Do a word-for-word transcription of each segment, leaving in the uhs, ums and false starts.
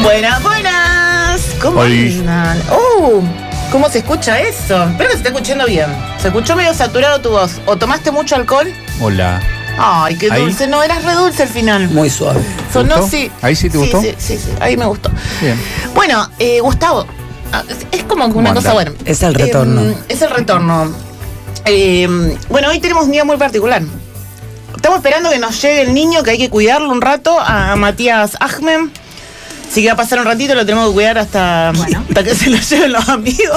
Buenas, buenas. ¿Cómo Oli. andan? Uh, ¿cómo se escucha eso? Espero que se esté escuchando bien. ¿Se escuchó medio saturado tu voz? ¿O tomaste mucho alcohol? Hola. Ay, qué ¿Ahí? dulce. No, eras re dulce al final. Muy suave. Sonó, gustó? sí. ¿Ahí sí te gustó? Sí, sí, sí, ahí me gustó. Bien. Bueno, eh, Gustavo, ah, es como una ¿Cómo cosa anda? buena. Es el retorno. Eh, es el retorno. Eh, bueno, hoy tenemos un día muy particular. Estamos esperando que nos llegue el niño, que hay que cuidarlo un rato, a Matías Ahmed. Así que va a pasar un ratito, lo tenemos que cuidar hasta, Bueno. hasta que se lo lleven los amigos.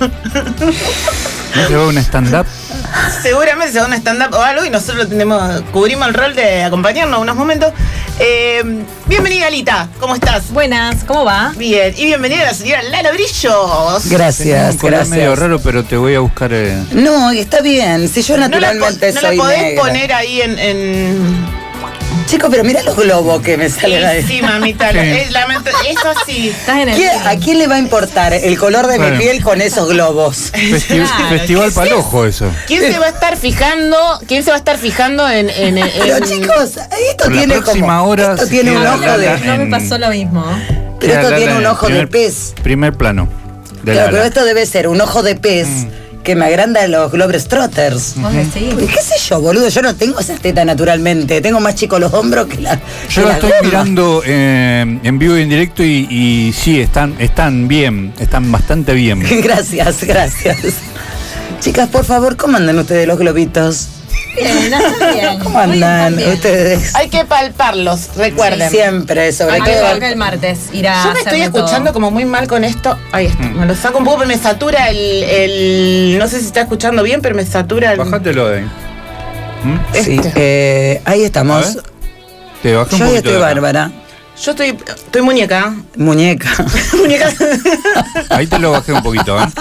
¿No te va un stand-up? Seguramente se va a un stand-up o algo y nosotros tenemos, cubrimos el rol de acompañarnos unos momentos. Eh, bienvenida, Alita, ¿cómo estás? Buenas, ¿cómo va? Bien, y bienvenida a la señora Lala Brillos. Gracias, un color gracias. medio raro, pero te voy a buscar. Eh... No, está bien. Si yo No la, naturalmente po- no soy la podés negra. poner ahí en... en... Chicos, pero mira los globos que me salen ahí. Sí, mamita, Sí. es, lamento- es así. Estás en el ¿Qué- ¿A quién le va a importar el color de Bueno. mi piel con esos globos? Festi- Claro, Festival ¿qué es Palojo, eso. ¿Quién se va a estar fijando? ¿Quién se va a estar fijando en, en, en- Pero chicos, esto Por la tiene próxima como... hora esto se tiene un queda ojo la- de... la- No me en- pasó lo mismo. Pero esto Queda tiene Lala un en ojo de primer- pez. Primer plano. De Claro, Lala. pero esto debe ser un ojo de pez que me agranda los Globetrotters. Vos decís. ¿Qué sé yo, boludo? Yo no tengo esas tetas naturalmente. Tengo más chicos los hombros que la. Yo que la las estoy gomas. mirando eh, en vivo y en directo y, y sí, están, están bien, están bastante bien. Gracias, gracias. Chicas, por favor, ¿cómo andan ustedes los globitos? Bien, no, está bien. ¿Cómo Muy bien, andan también. ustedes? Hay que palparlos, recuerden. Siempre, sobre Hay que todo. arrancar el martes, ir a Yo me estoy hacerme escuchando todo. como muy mal con esto. Ahí está. Mm. Me lo saco un poco, pero me satura el, el. No sé si está escuchando bien, pero me satura el. Bájatelo de ahí. ¿Mm? Sí, Este. eh, ahí A estamos. ver. Te bajé un Yo ahí poquito estoy de acá. bárbara. Yo estoy. Estoy muñeca. Muñeca. muñeca. Ahí te lo bajé un poquito, ¿eh?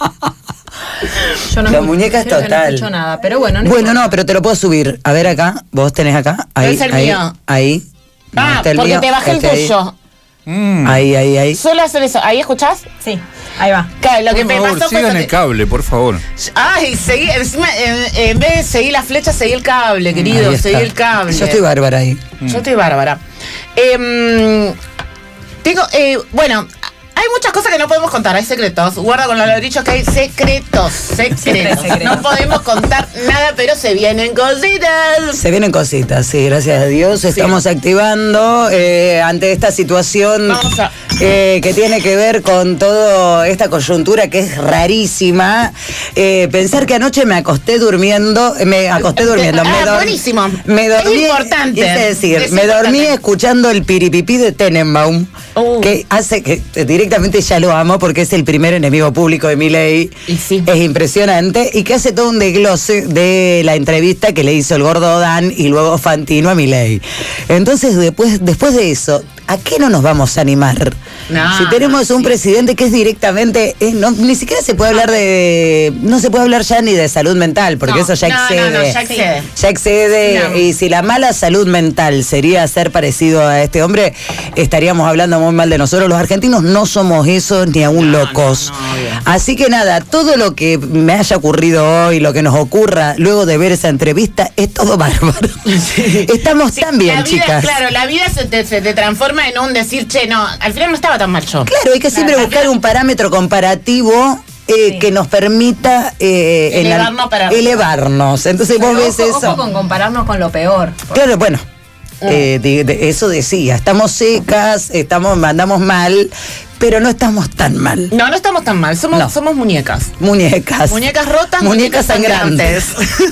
Yo no La escucho- muñeca es creo que total. No escucho nada, pero bueno. No Bueno, importa. no, pero te lo puedo subir. A ver acá, vos tenés acá. Ahí, Es el ahí, mío. ahí. No, Ah, este el porque mío, te bajé este el ahí. tuyo. Mm. Ahí, ahí, ahí. Solo hacer eso. ¿Ahí escuchás? Sí, ahí va. Claro, lo que Por me favor, pasó fue. sigan que- el cable, por favor. Ay, seguí. Encima, en, en vez de seguir la flecha, seguí el cable, querido. Ahí está. Seguí el cable. Yo estoy bárbara ahí. Yo estoy bárbara. Em, tengo, eh, bueno, hay muchas cosas que no podemos contar, hay secretos. Guarda con los ladrillos que hay secretos, secretos. Siempre hay secretos. No podemos contar nada, pero se vienen cositas. Se vienen cositas, sí, gracias a Dios. Estamos activando eh, ante esta situación Vamos a- eh, que tiene que ver con toda esta coyuntura que es rarísima. Eh, pensar que anoche me acosté durmiendo, eh, me acosté durmiendo. Ah, me dor- buenísimo. Me Es dormí, importante. quise decir, Es me importante. dormí escuchando el piripipí de Tenenbaum, Uh. que hace que eh, directamente ya lo amo porque es el primer enemigo público de Milei. Y sí. Es impresionante y que hace todo un desglose de la entrevista que le hizo el gordo Dan y luego Fantino a Milei. Entonces, después, después de eso, ¿a qué no nos vamos a animar? No, si tenemos un sí. presidente que es directamente, eh, no, ni siquiera se puede hablar de, no se puede hablar ya ni de salud mental, porque No, eso ya no, excede. no, no, ya excede. Ya excede, No. y si la mala salud mental sería ser parecido a este hombre, estaríamos hablando muy mal de nosotros. Los argentinos no somos eso ni aún No, locos. no, no, obvio. Así que nada, todo lo que me haya ocurrido hoy, lo que nos ocurra luego de ver esa entrevista, es todo bárbaro. Estamos Sí, tan bien, la vida, chicas. Claro, la vida se te, se te transforma en un decir, che, no, al final no estaba tan mal yo. Claro, hay que siempre Claro, buscar un parámetro comparativo eh, Sí. que nos permita eh, en la- Elevarnos para arriba. elevarnos. Entonces vos Pero ves ojo, eso. ojo con compararnos con lo peor. Claro, bueno. eh, de- de- eso decía, estamos secas, estamos, andamos mal, pero no estamos tan mal. No, no estamos tan mal, somos, No. somos muñecas. Muñecas. Muñecas rotas, Muñecas sangrantes.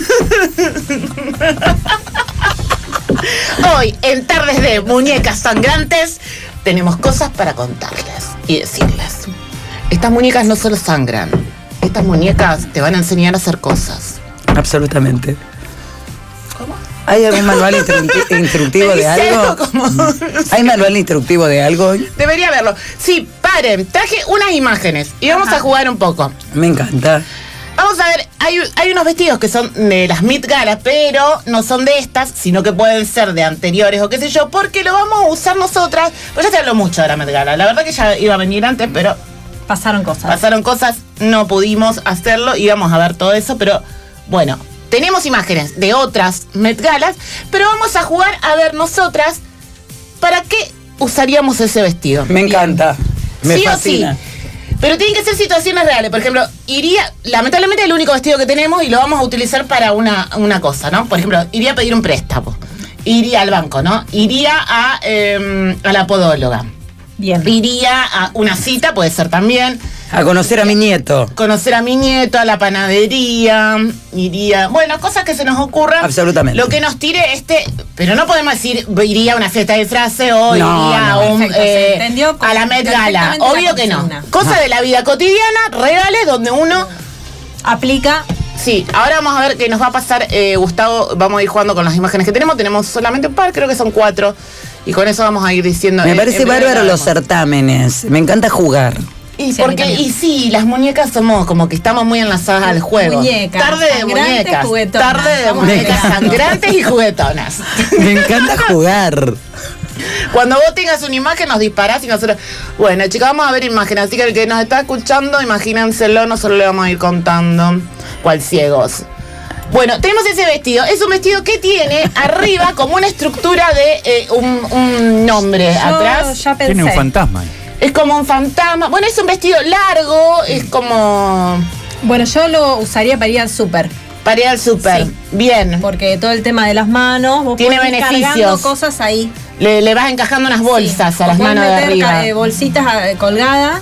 Hoy, en Tardes de Muñecas Sangrantes, tenemos cosas para contarles y decirles. Estas muñecas no solo sangran, estas muñecas te van a enseñar a hacer cosas. Absolutamente. ¿Hay algún manual instru- instructivo Me de dice algo? como- ¿Hay manual instructivo de algo? Debería verlo. Sí, paren, traje unas imágenes y vamos Ajá. a jugar un poco. Me encanta. Vamos a ver, hay, hay unos vestidos que son de las Met Gala, pero no son de estas, sino que pueden ser de anteriores o qué sé yo, porque lo vamos a usar nosotras. Pues ya se habló mucho de la Met Gala. La verdad que ya iba a venir antes, pero Pasaron cosas. pasaron cosas, no pudimos hacerlo y vamos a ver todo eso, pero bueno, tenemos imágenes de otras Met Galas, pero vamos a jugar a ver nosotras para qué usaríamos ese vestido. Me encanta. Me sí fascina. o sí. Pero tienen que ser situaciones reales. Por ejemplo, iría, lamentablemente es el único vestido que tenemos y lo vamos a utilizar para una, una cosa, ¿no? Por ejemplo, iría a pedir un préstamo. Iría al banco, ¿no? Iría a, eh, a la podóloga. Bien. Iría a una cita, puede ser también. A conocer a mi nieto. Conocer a mi nieto, a la panadería, iría... Bueno, cosas que se nos ocurran. Absolutamente. Lo que nos tire este... Pero no podemos decir, iría a una fiesta de disfraces o No, iría no. a, un, Perfecto, se entendió a la Met Gala. perfectamente Obvio la que no. consigna. Cosas de la vida cotidiana, reales, donde uno... Aplica. Sí, ahora vamos a ver qué nos va a pasar, eh, Gustavo. Vamos a ir jugando con las imágenes que tenemos. Tenemos solamente un par, creo que son cuatro. Y con eso vamos a ir diciendo... Me eh, parece en breve bárbaro lo los vemos. certámenes. Me encanta jugar. Y Sí, a mí porque, también. y sí, las muñecas somos como que estamos muy enlazadas al juego. Muñecas, Tarde de sangrantes, muñecas. juguetonas. Tarde de Estamos muñecas pegando. sangrantes y juguetonas. Me encanta jugar. Cuando vos tengas una imagen nos disparás y nosotros... Bueno, chicos, vamos a ver imágenes. Así que el que nos está escuchando, imagínenselo, nosotros le vamos a ir contando cual ciegos. Bueno, tenemos ese vestido. Es un vestido que tiene arriba como una estructura de eh, un, un nombre Yo atrás. ya pensé. Tiene un fantasma ahí. Es como un fantasma. Bueno, es un vestido largo, es como... Bueno, yo lo usaría para ir al súper. Para ir al súper. Sí. Bien. Porque todo el tema de las manos, vos Tiene podés ir beneficios. cargando cosas ahí. Le, le vas encajando unas bolsas Sí. a las O podés manos de meter, arriba. eh, bolsitas eh, colgadas.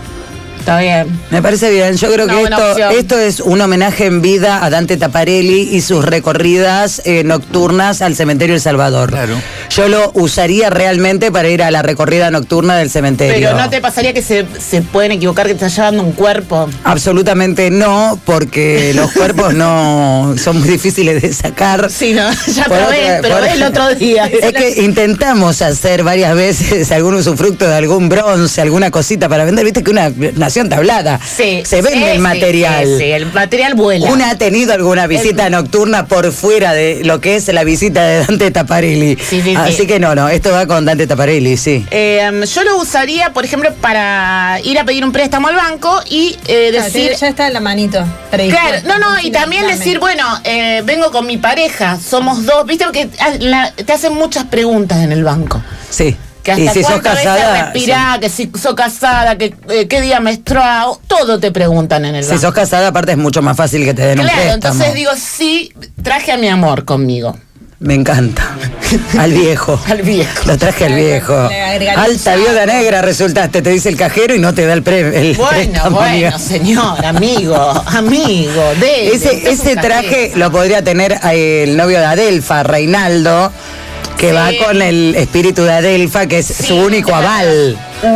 Está bien. Me parece bien. Yo creo Una que buena esto, opción. esto es un homenaje en vida a Dante Taparelli y sus recorridas eh, nocturnas al cementerio El Salvador. Claro. Yo lo usaría realmente para ir a la recorrida nocturna del cementerio. Pero no te pasaría que se, se pueden equivocar que te está llevando un cuerpo. Absolutamente no, porque los cuerpos no son muy difíciles de sacar. Sí, no, ya Por probé, otra- pero por- el otro día. Es que intentamos hacer varias veces algún usufructo de algún bronce, alguna cosita para vender. Viste que una nación tablada. Sí, Se vende sí, el sí, material. Sí, sí, el material vuela. ¿Una ha tenido alguna visita nocturna por fuera de lo que es la visita de Dante Taparelli? Sí, sí, Así sí. que no, no, esto va con Dante Taparelli, sí. Eh, yo lo usaría, por ejemplo, para ir a pedir un préstamo al banco y eh, Claro, decir... ya está en la manito. Claro, no, no, y Sí, también dame. decir, bueno, eh, vengo con mi pareja, somos dos, viste, porque ah, la- te hacen muchas preguntas en el banco. Sí. Que Y hasta si sos cuántas veces casada, respirá, que si sos casada, que eh, qué día menstruado, todo te preguntan en el si banco. sos casada, aparte es mucho más fácil que te den un Claro, préstamo. entonces digo, sí, traje a mi amor conmigo. Me encanta. Al viejo. Al viejo. Lo traje al viejo. Le agregaría Alta un viuda saco. negra resultaste, te dice el cajero y no te da el, pre, el Bueno, préstamo, bueno, amiga. señor, amigo, amigo, de Ese, ese traje lo podría tener eh, el novio de Adelfa, Reinaldo, que Sí. va con el espíritu de Adelfa, que es Sí, su único claro. aval.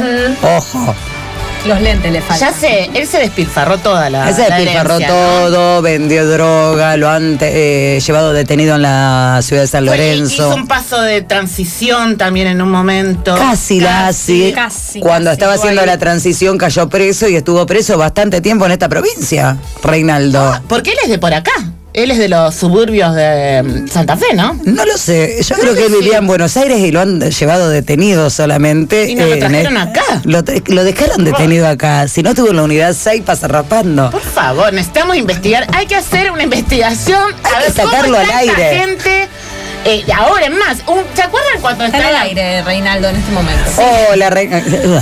Ojo. Los lentes le faltan. Ya sé, él se despilfarró toda la. Ese la despilfarró herencia, ¿no? todo, vendió droga, lo han eh, llevado detenido en la ciudad de San Fue- Lorenzo. hizo un paso de transición también en un momento. Casi la hace. casi, Cuando casi. estaba Estuvo haciendo ahí. la transición cayó preso y estuvo preso bastante tiempo en esta provincia, Reinaldo. Ah, porque él es de por acá. Él es de los suburbios de mm, Santa Fe, ¿no? No lo sé, yo Creo creo que que él sí. vivía en Buenos Aires y lo han llevado detenido solamente. ¿Y no lo en trajeron el- acá? Lo, tra- lo dejaron detenido acá. Si no estuvo en la unidad seis pasa rapando. Por favor, necesitamos investigar. Hay que hacer una investigación. Hay a que ver cómo sacarlo está al esta aire. gente. Eh, ahora es más, un- ¿se acuerdan cuando Está en estaba el aire, Reinaldo, en este momento. Oh, la reina.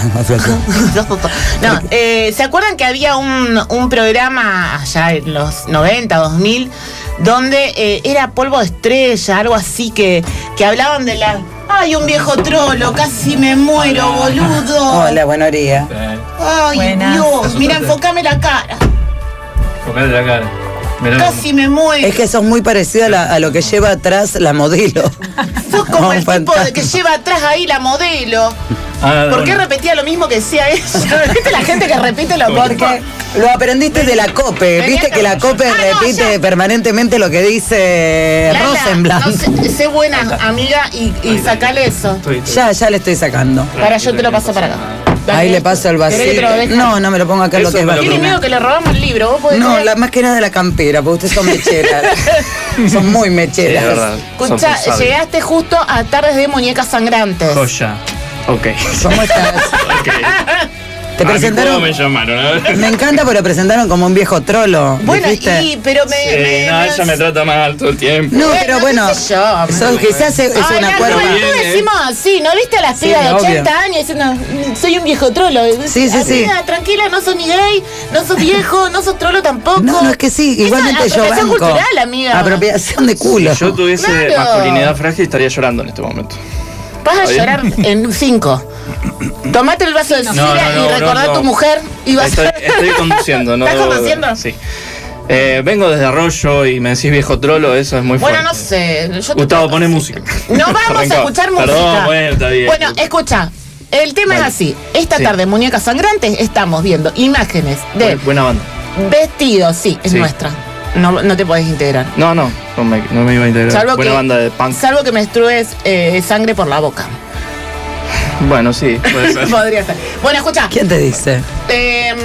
No, eh, ¿se acuerdan que había un, un programa allá en los noventa, dos mil, donde eh, era polvo de estrella, algo así, que, que hablaban de la... Ay, un viejo trolo, casi me muero, boludo. Hola, buena orilla. Ay, Buenas. Dios, mira, enfócame la cara. Tocale la cara. Mirá. Casi me muero. Es que sos muy parecida a, la- a lo que lleva atrás la modelo. Sos como Un el tipo fantasma. de que lleva atrás ahí la modelo. Ah, ¿Por qué bueno. repetía lo mismo que decía ella? ¿Viste la gente que repite lo Porque mismo? lo aprendiste de la COPE. Venía Viste que la con- COPE Ah, no, repite ya. permanentemente lo que dice Lala, Rosenblatt. no sé, sé buena amiga y, y sacale eso. Estoy- estoy- Ya, ya le estoy sacando. Para, yo te lo paso para acá. Dale. Ahí le paso el ¿Querés que vasito. te lo deje? No, no me lo pongo acá en lo Eso que es me lo Tiene vagina. miedo que le robamos el libro, vos podés No, creer? la, más que nada de la campera, porque ustedes son mecheras. son muy Sí, es mecheras. verdad. Escucha, Son pesados. llegaste justo a Tardes de Muñecas Sangrantes. Joya. Ok. ¿Cómo estás? Ok. Te presentaron. ¿Cómo me llamaron? A ver. Me encanta, pero presentaron como un viejo trolo. Bueno, ¿dijiste? y, pero me. Sí, me- no, me- ella me trata mal todo el tiempo. No, Bueno, pero qué bueno, sé yo, son- quizás es, es Ay, un la acuerdo. juventud Bien, ¿eh? decimos así, ¿no viste a las Sí, pibas de obvio. ochenta años diciendo, "Mm, soy un viejo trolo"? Sí, sí, sí. Amiga, tranquila, no sos ni gay, no sos viejo, no sos trolo tampoco. No, no, es que sí, Esa igualmente yo apropiación banco. cultural, amiga. Apropiación de Si culo. yo tuviese Claro. masculinidad frágil estaría llorando en este momento. Vas a ¿Está bien? llorar en cinco. Tomate el vaso de sidra No, no, no, y recordá no, a tu no. mujer y vas Estoy, a... estoy conduciendo, ¿no? ¿Estás conduciendo? Sí. Eh, vengo desde Arroyo y me decís viejo trolo, eso es muy Bueno, fuerte. no sé. yo te Gustavo, toco. pone música. No vamos a Arrancamos. escuchar música. Perdón, bueno, está bien. Bueno, escucha. El tema Dale. es así. Esta Sí. tarde, en Muñecas Sangrantes, estamos viendo imágenes de Bu- Buena banda. vestidos. Sí, es Sí. nuestra. No, no te podés integrar. No, no, no me, no me iba a integrar. Salvo Buena que, banda de punk. salvo que menstrues eh, sangre por la boca. Bueno, sí, puede ser. Podría ser. Bueno, escucha. ¿Quién te dice? Eh,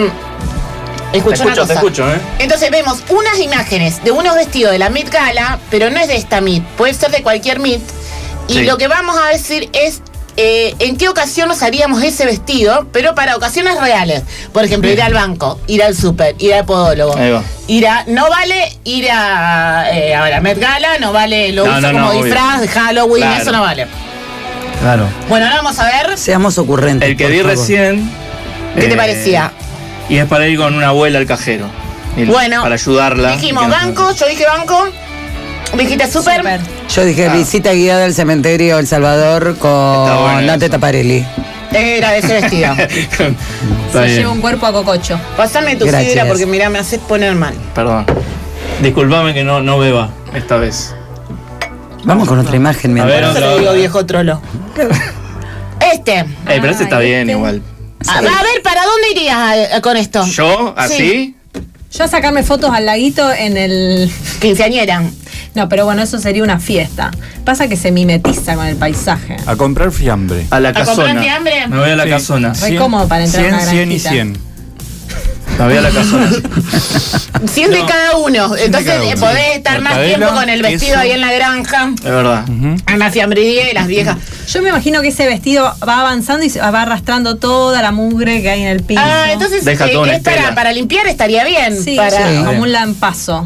Te escucha una escucho, te cosa. escucho, ¿eh? Entonces vemos unas imágenes de unos vestidos de la Met Gala, pero no es de esta Met, puede ser de cualquier Met. Y Sí. lo que vamos a decir es eh, en qué ocasión nos haríamos ese vestido, pero para ocasiones reales. Por ejemplo, ir al banco, ir al súper, ir al podólogo. Ahí va. Ir a, no vale ir a, eh, a la Met Gala, no vale lo No, uso no, como no, obvio. disfraz de Halloween, Claro. eso no vale. Claro. Bueno, ahora vamos a ver Seamos ocurrentes. El que por vi favor. recién. qué te eh, parecía. Y es para ir con una abuela al cajero. Y Bueno, para ayudarla. dijimos Y que no- banco, yo dije banco, dijiste súper. Súper. Yo dije Ah. visita guiada al cementerio El Salvador Está con bueno Dante eso. Taparelli. Era de ese vestido. Está Se bien. lleva un cuerpo a cococho. Pasame tu Gracias. sidra porque mirá, me haces poner mal. Perdón. Disculpame que no, no beba esta vez. Vamos con otra imagen, mi A amor. ver, Por eso otra, le digo otra. viejo trolo. Este. Eh, pero este está Ay, bien este. igual. A, a ver, ¿para dónde irías a- a- con esto? ¿Yo? ¿Así? Sí. Yo a sacarme fotos al laguito en el... Quinceañera. No, pero bueno, eso sería una fiesta. Pasa que se mimetiza con el paisaje. A comprar fiambre. A la ¿A casona. comprar fiambre? Me voy a la Sí. casona. Re cómodo para entrar a cien, una cien y granjita. cien. Me voy a la casona. cien de No. cada uno. Entonces cada uno. eh, podés estar más Mortadela, tiempo con el vestido queso. ahí en la granja, Es verdad. en la fiambrería y las viejas. Yo me imagino que ese vestido va avanzando y se va arrastrando toda la mugre que hay en el piso. Ah, entonces Deja eh, toda una es para, estela. para limpiar estaría bien. Sí, para... Sí. como un lampazo.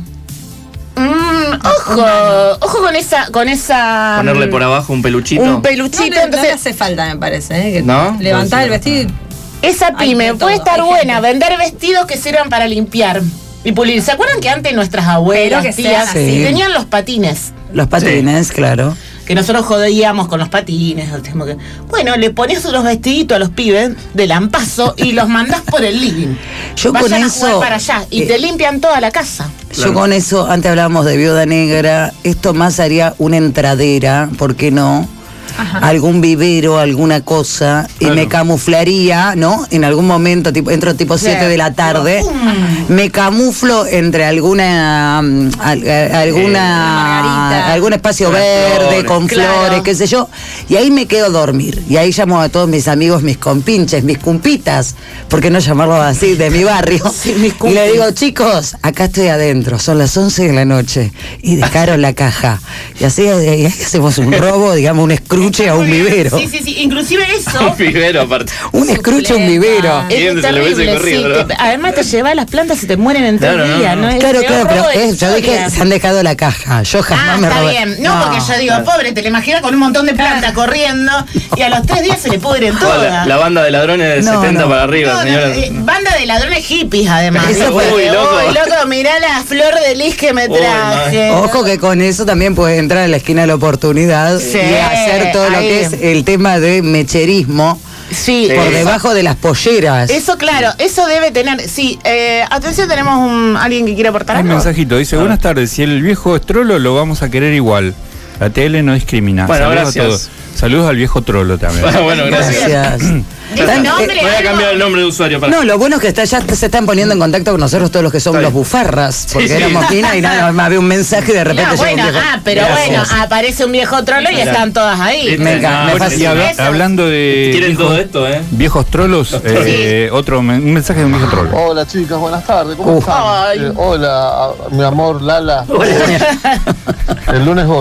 Mm, ojo, ojo con esa, con esa. Ponerle mm, por abajo un peluchito. un No, peluchito. le, no le entonces, hace falta, me parece. ¿eh? Que ¿No? Levantás No, el sí. vestido y esa Hay pyme de puede todo, estar hay buena, gente. vender vestidos que sirvan para limpiar y pulir. ¿Se acuerdan que antes nuestras abuelas, Pero que tías, sean así. tenían los patines? Los patines, claro. Que nosotros jodíamos con los patines. como que- Bueno, le pones unos vestiditos a los pibes de lampazo y los mandás por el living. Yo Vayan con a jugar eso, para allá y eh, te limpian toda la casa. Yo con eso, antes hablábamos de viuda negra, esto más haría una entradera, ¿por qué no? Algún vivero, alguna cosa, y Claro. me camuflaría, ¿no? En algún momento, tipo, entro tipo siete de la tarde, me camuflo entre alguna mm, al- a- alguna margarita. algún espacio Con verde, flores. con Claro. flores, qué sé yo, y ahí me quedo a dormir. Y ahí llamo a todos mis amigos, mis compinches, mis cumpitas, ¿por qué no llamarlos así, de mi barrio? Sí, mis y cumpis. le digo, chicos, acá estoy adentro, son las once de la noche y descaro la caja. Y así y ahí hacemos un robo, digamos, un escruche a un vivero. Sí, sí, sí. Inclusive eso. Un vivero aparte. Un escruche a un Supleta. vivero. Es ¿Quién se le hubiese terrible, corrido, sí, no? te- además te llevas las plantas y te mueren en tres Claro, no, días, no. ¿no? Es Claro, el claro, peor pero robo de es- yo dije, historia. se han dejado la caja. Yo jamás Ah, me está robé. bien. No, porque yo digo, pobre, te la imaginas con un montón de plantas corriendo y a los tres días se le pudren Toda todas. La, la banda de ladrones de No, setenta no. para arriba, No, no, señora. eh, banda de ladrones hippies, además. Eso Uy, fue- Uy, loco. loco, mirá la flor de lis que me Uy, traje. Ojo que con eso también puedes entrar en la esquina de la oportunidad Sí, y hacer todo lo ahí. que es el tema de mecherismo Sí, por eso- debajo de las polleras. Eso, claro, eso debe tener. Sí, eh, atención, tenemos un, alguien que quiere aportar Hay un algo. mensajito, dice, buenas tardes, si el viejo es trolo, lo vamos a querer igual. La tele no discrimina. Bueno, Saludos gracias. a todos. Saludos al viejo trolo también. bueno, gracias. Gracias. Dice Tan- nombre, eh, Voy a algo. cambiar el nombre de usuario para. No, lo bueno es que está, ya se están poniendo en contacto con nosotros todos los que somos Está los bien. bufarras, porque Sí, sí. éramos Pina y nada más había un mensaje y de repente No, llegó bueno, un viejo. ah, pero Gracias. bueno, aparece un viejo trolo y Claro. están todas ahí. Me encanta, me No, fascina. Y habla- Eso. hablando de Quieren viejos, todo esto, ¿eh? viejos trolos, eh, otro men- un mensaje de un viejo trolo. Hola chicas, buenas tardes, ¿cómo Uh. están? Ay. Eh, hola, a- mi amor Lala. El lunes voy.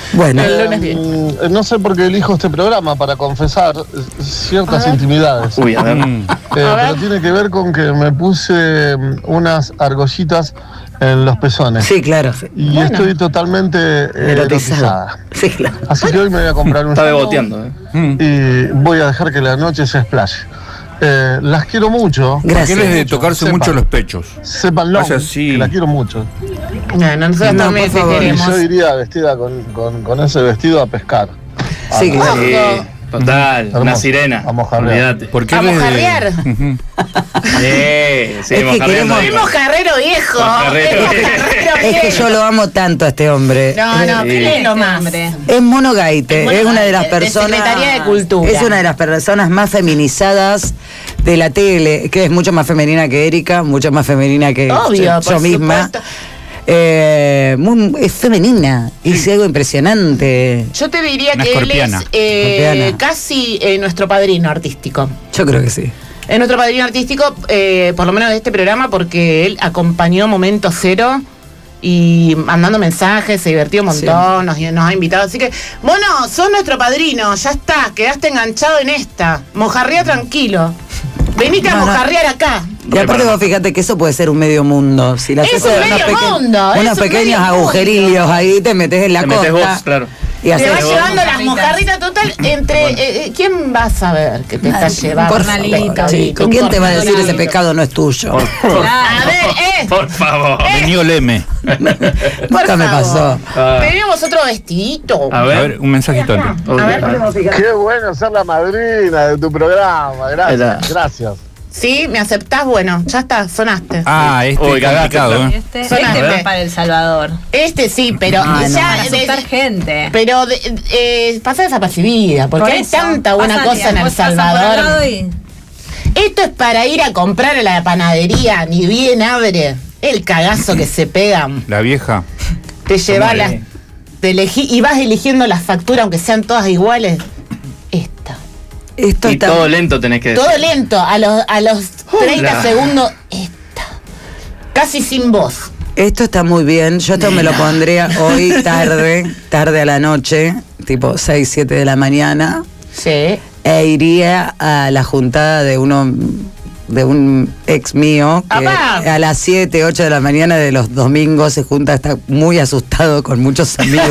Bueno. El lunes bien. Eh, no sé por qué elijo este programa para confesar ciertas intimidades. Uy, a ver. Mm. Eh, A ver. pero tiene que ver con que me puse mm, unas argollitas en los pezones. Sí, claro. Sí. Y Bueno. estoy totalmente eh, Erotizado. erotizada. Sí, claro. Así que hoy me voy a comprar un Está shampoo beboteando, ¿eh? Mm. y voy a dejar que la noche se explaye. Eh, las quiero mucho. Gracias. Aquel es de tocarse Sepan. mucho los pechos. Sépanlo, Vaya, sí. que la quiero mucho. No, no, nosotros No, también por te favor. Y queremos. yo iría vestida con, con, con ese vestido a pescar. Sí, Ah, claro. Sí, Ojo. total. Hermoso. Una sirena. Vamos a hablar. Olvídate. Porque ¿A él es de- mojarrear? Ujú. Sí, sí, Es que mojarreando queremos- ahí. Es mojarrero viejo. Mojarrero Es viejo. mojarrero Es que viejo. yo lo amo tanto a este hombre. No, no, Sí. ¿qué es lo Este más? hombre. Es Mono Gaite, Mono es una de las Gaite, de personas. Secretaría de Cultura. Es una de las personas más feminizadas de la tele, que es mucho más femenina que Erika, mucho más femenina que Obvio, yo, por yo misma. supuesto. Eh, muy- es femenina, es algo impresionante. Yo te diría Una que escorpiana. él es eh, Escorpiana. casi eh, nuestro padrino artístico. Yo creo que sí. Es nuestro padrino artístico, eh, por lo menos de este programa, porque él acompañó Momento Cero y mandando mensajes, se divirtió un montón, nos, nos ha invitado. Así que, bueno, sos nuestro padrino, ya está, quedaste enganchado en esta. Mojarrea tranquilo. Venite a No, no. mojarrear acá. Y aparte vos fíjate que eso puede ser un medio mundo. Si la Es haces un unos medio peque- mundo, es unos un pequeños medio mundo. agujerillos ahí, te metes en la Te costa. metes vos, claro. Y Te haces vas vos. llevando las Mojarritas. mojarritas total entre... eh, eh, ¿Quién va a saber que te está llevando? Por un cornalito. pescadito, Chico, un ¿quién te va a decir ese cornalito? pecado no es tuyo? Por, por- A ver, eh. por favor. Vení, oleme. Por Nunca me favor. pasó. Ah. Tenemos otro vestidito. A A ver. ver, un mensajito antes. Ok. A ver. Qué bueno ser la madrina de tu programa. Ahí Gracias. está. Gracias. Sí, me aceptás, bueno, ya está, sonaste. Ah, este Uy, es cagaste, complicado, claro. ¿eh? Este, Sonaste. este va para El Salvador. Este sí, pero Ah, no. ya Para de- asustar gente. pero de- eh, pasa desapercibida, porque Por hay eso, tanta buena pasan, cosa en El vos pasas por al Salvador. lado y- Esto es para ir a comprar a la panadería, ni bien abre el cagazo que se pegan. La vieja. Te llevas muere. las, te elegí, y vas eligiendo las facturas aunque sean todas iguales. Esta. Esto Y está. todo lento tenés que decir. Todo lento, a los, a los treinta Hola. segundos, esta. Casi sin voz. Esto está muy bien. Yo esto me lo pondría hoy tarde, tarde a la noche, tipo seis, siete de la mañana, Sí. e iría a la juntada de uno de un ex mío que ¡Apá! a las siete, ocho de la mañana de los domingos se junta, está muy asustado con muchos amigos.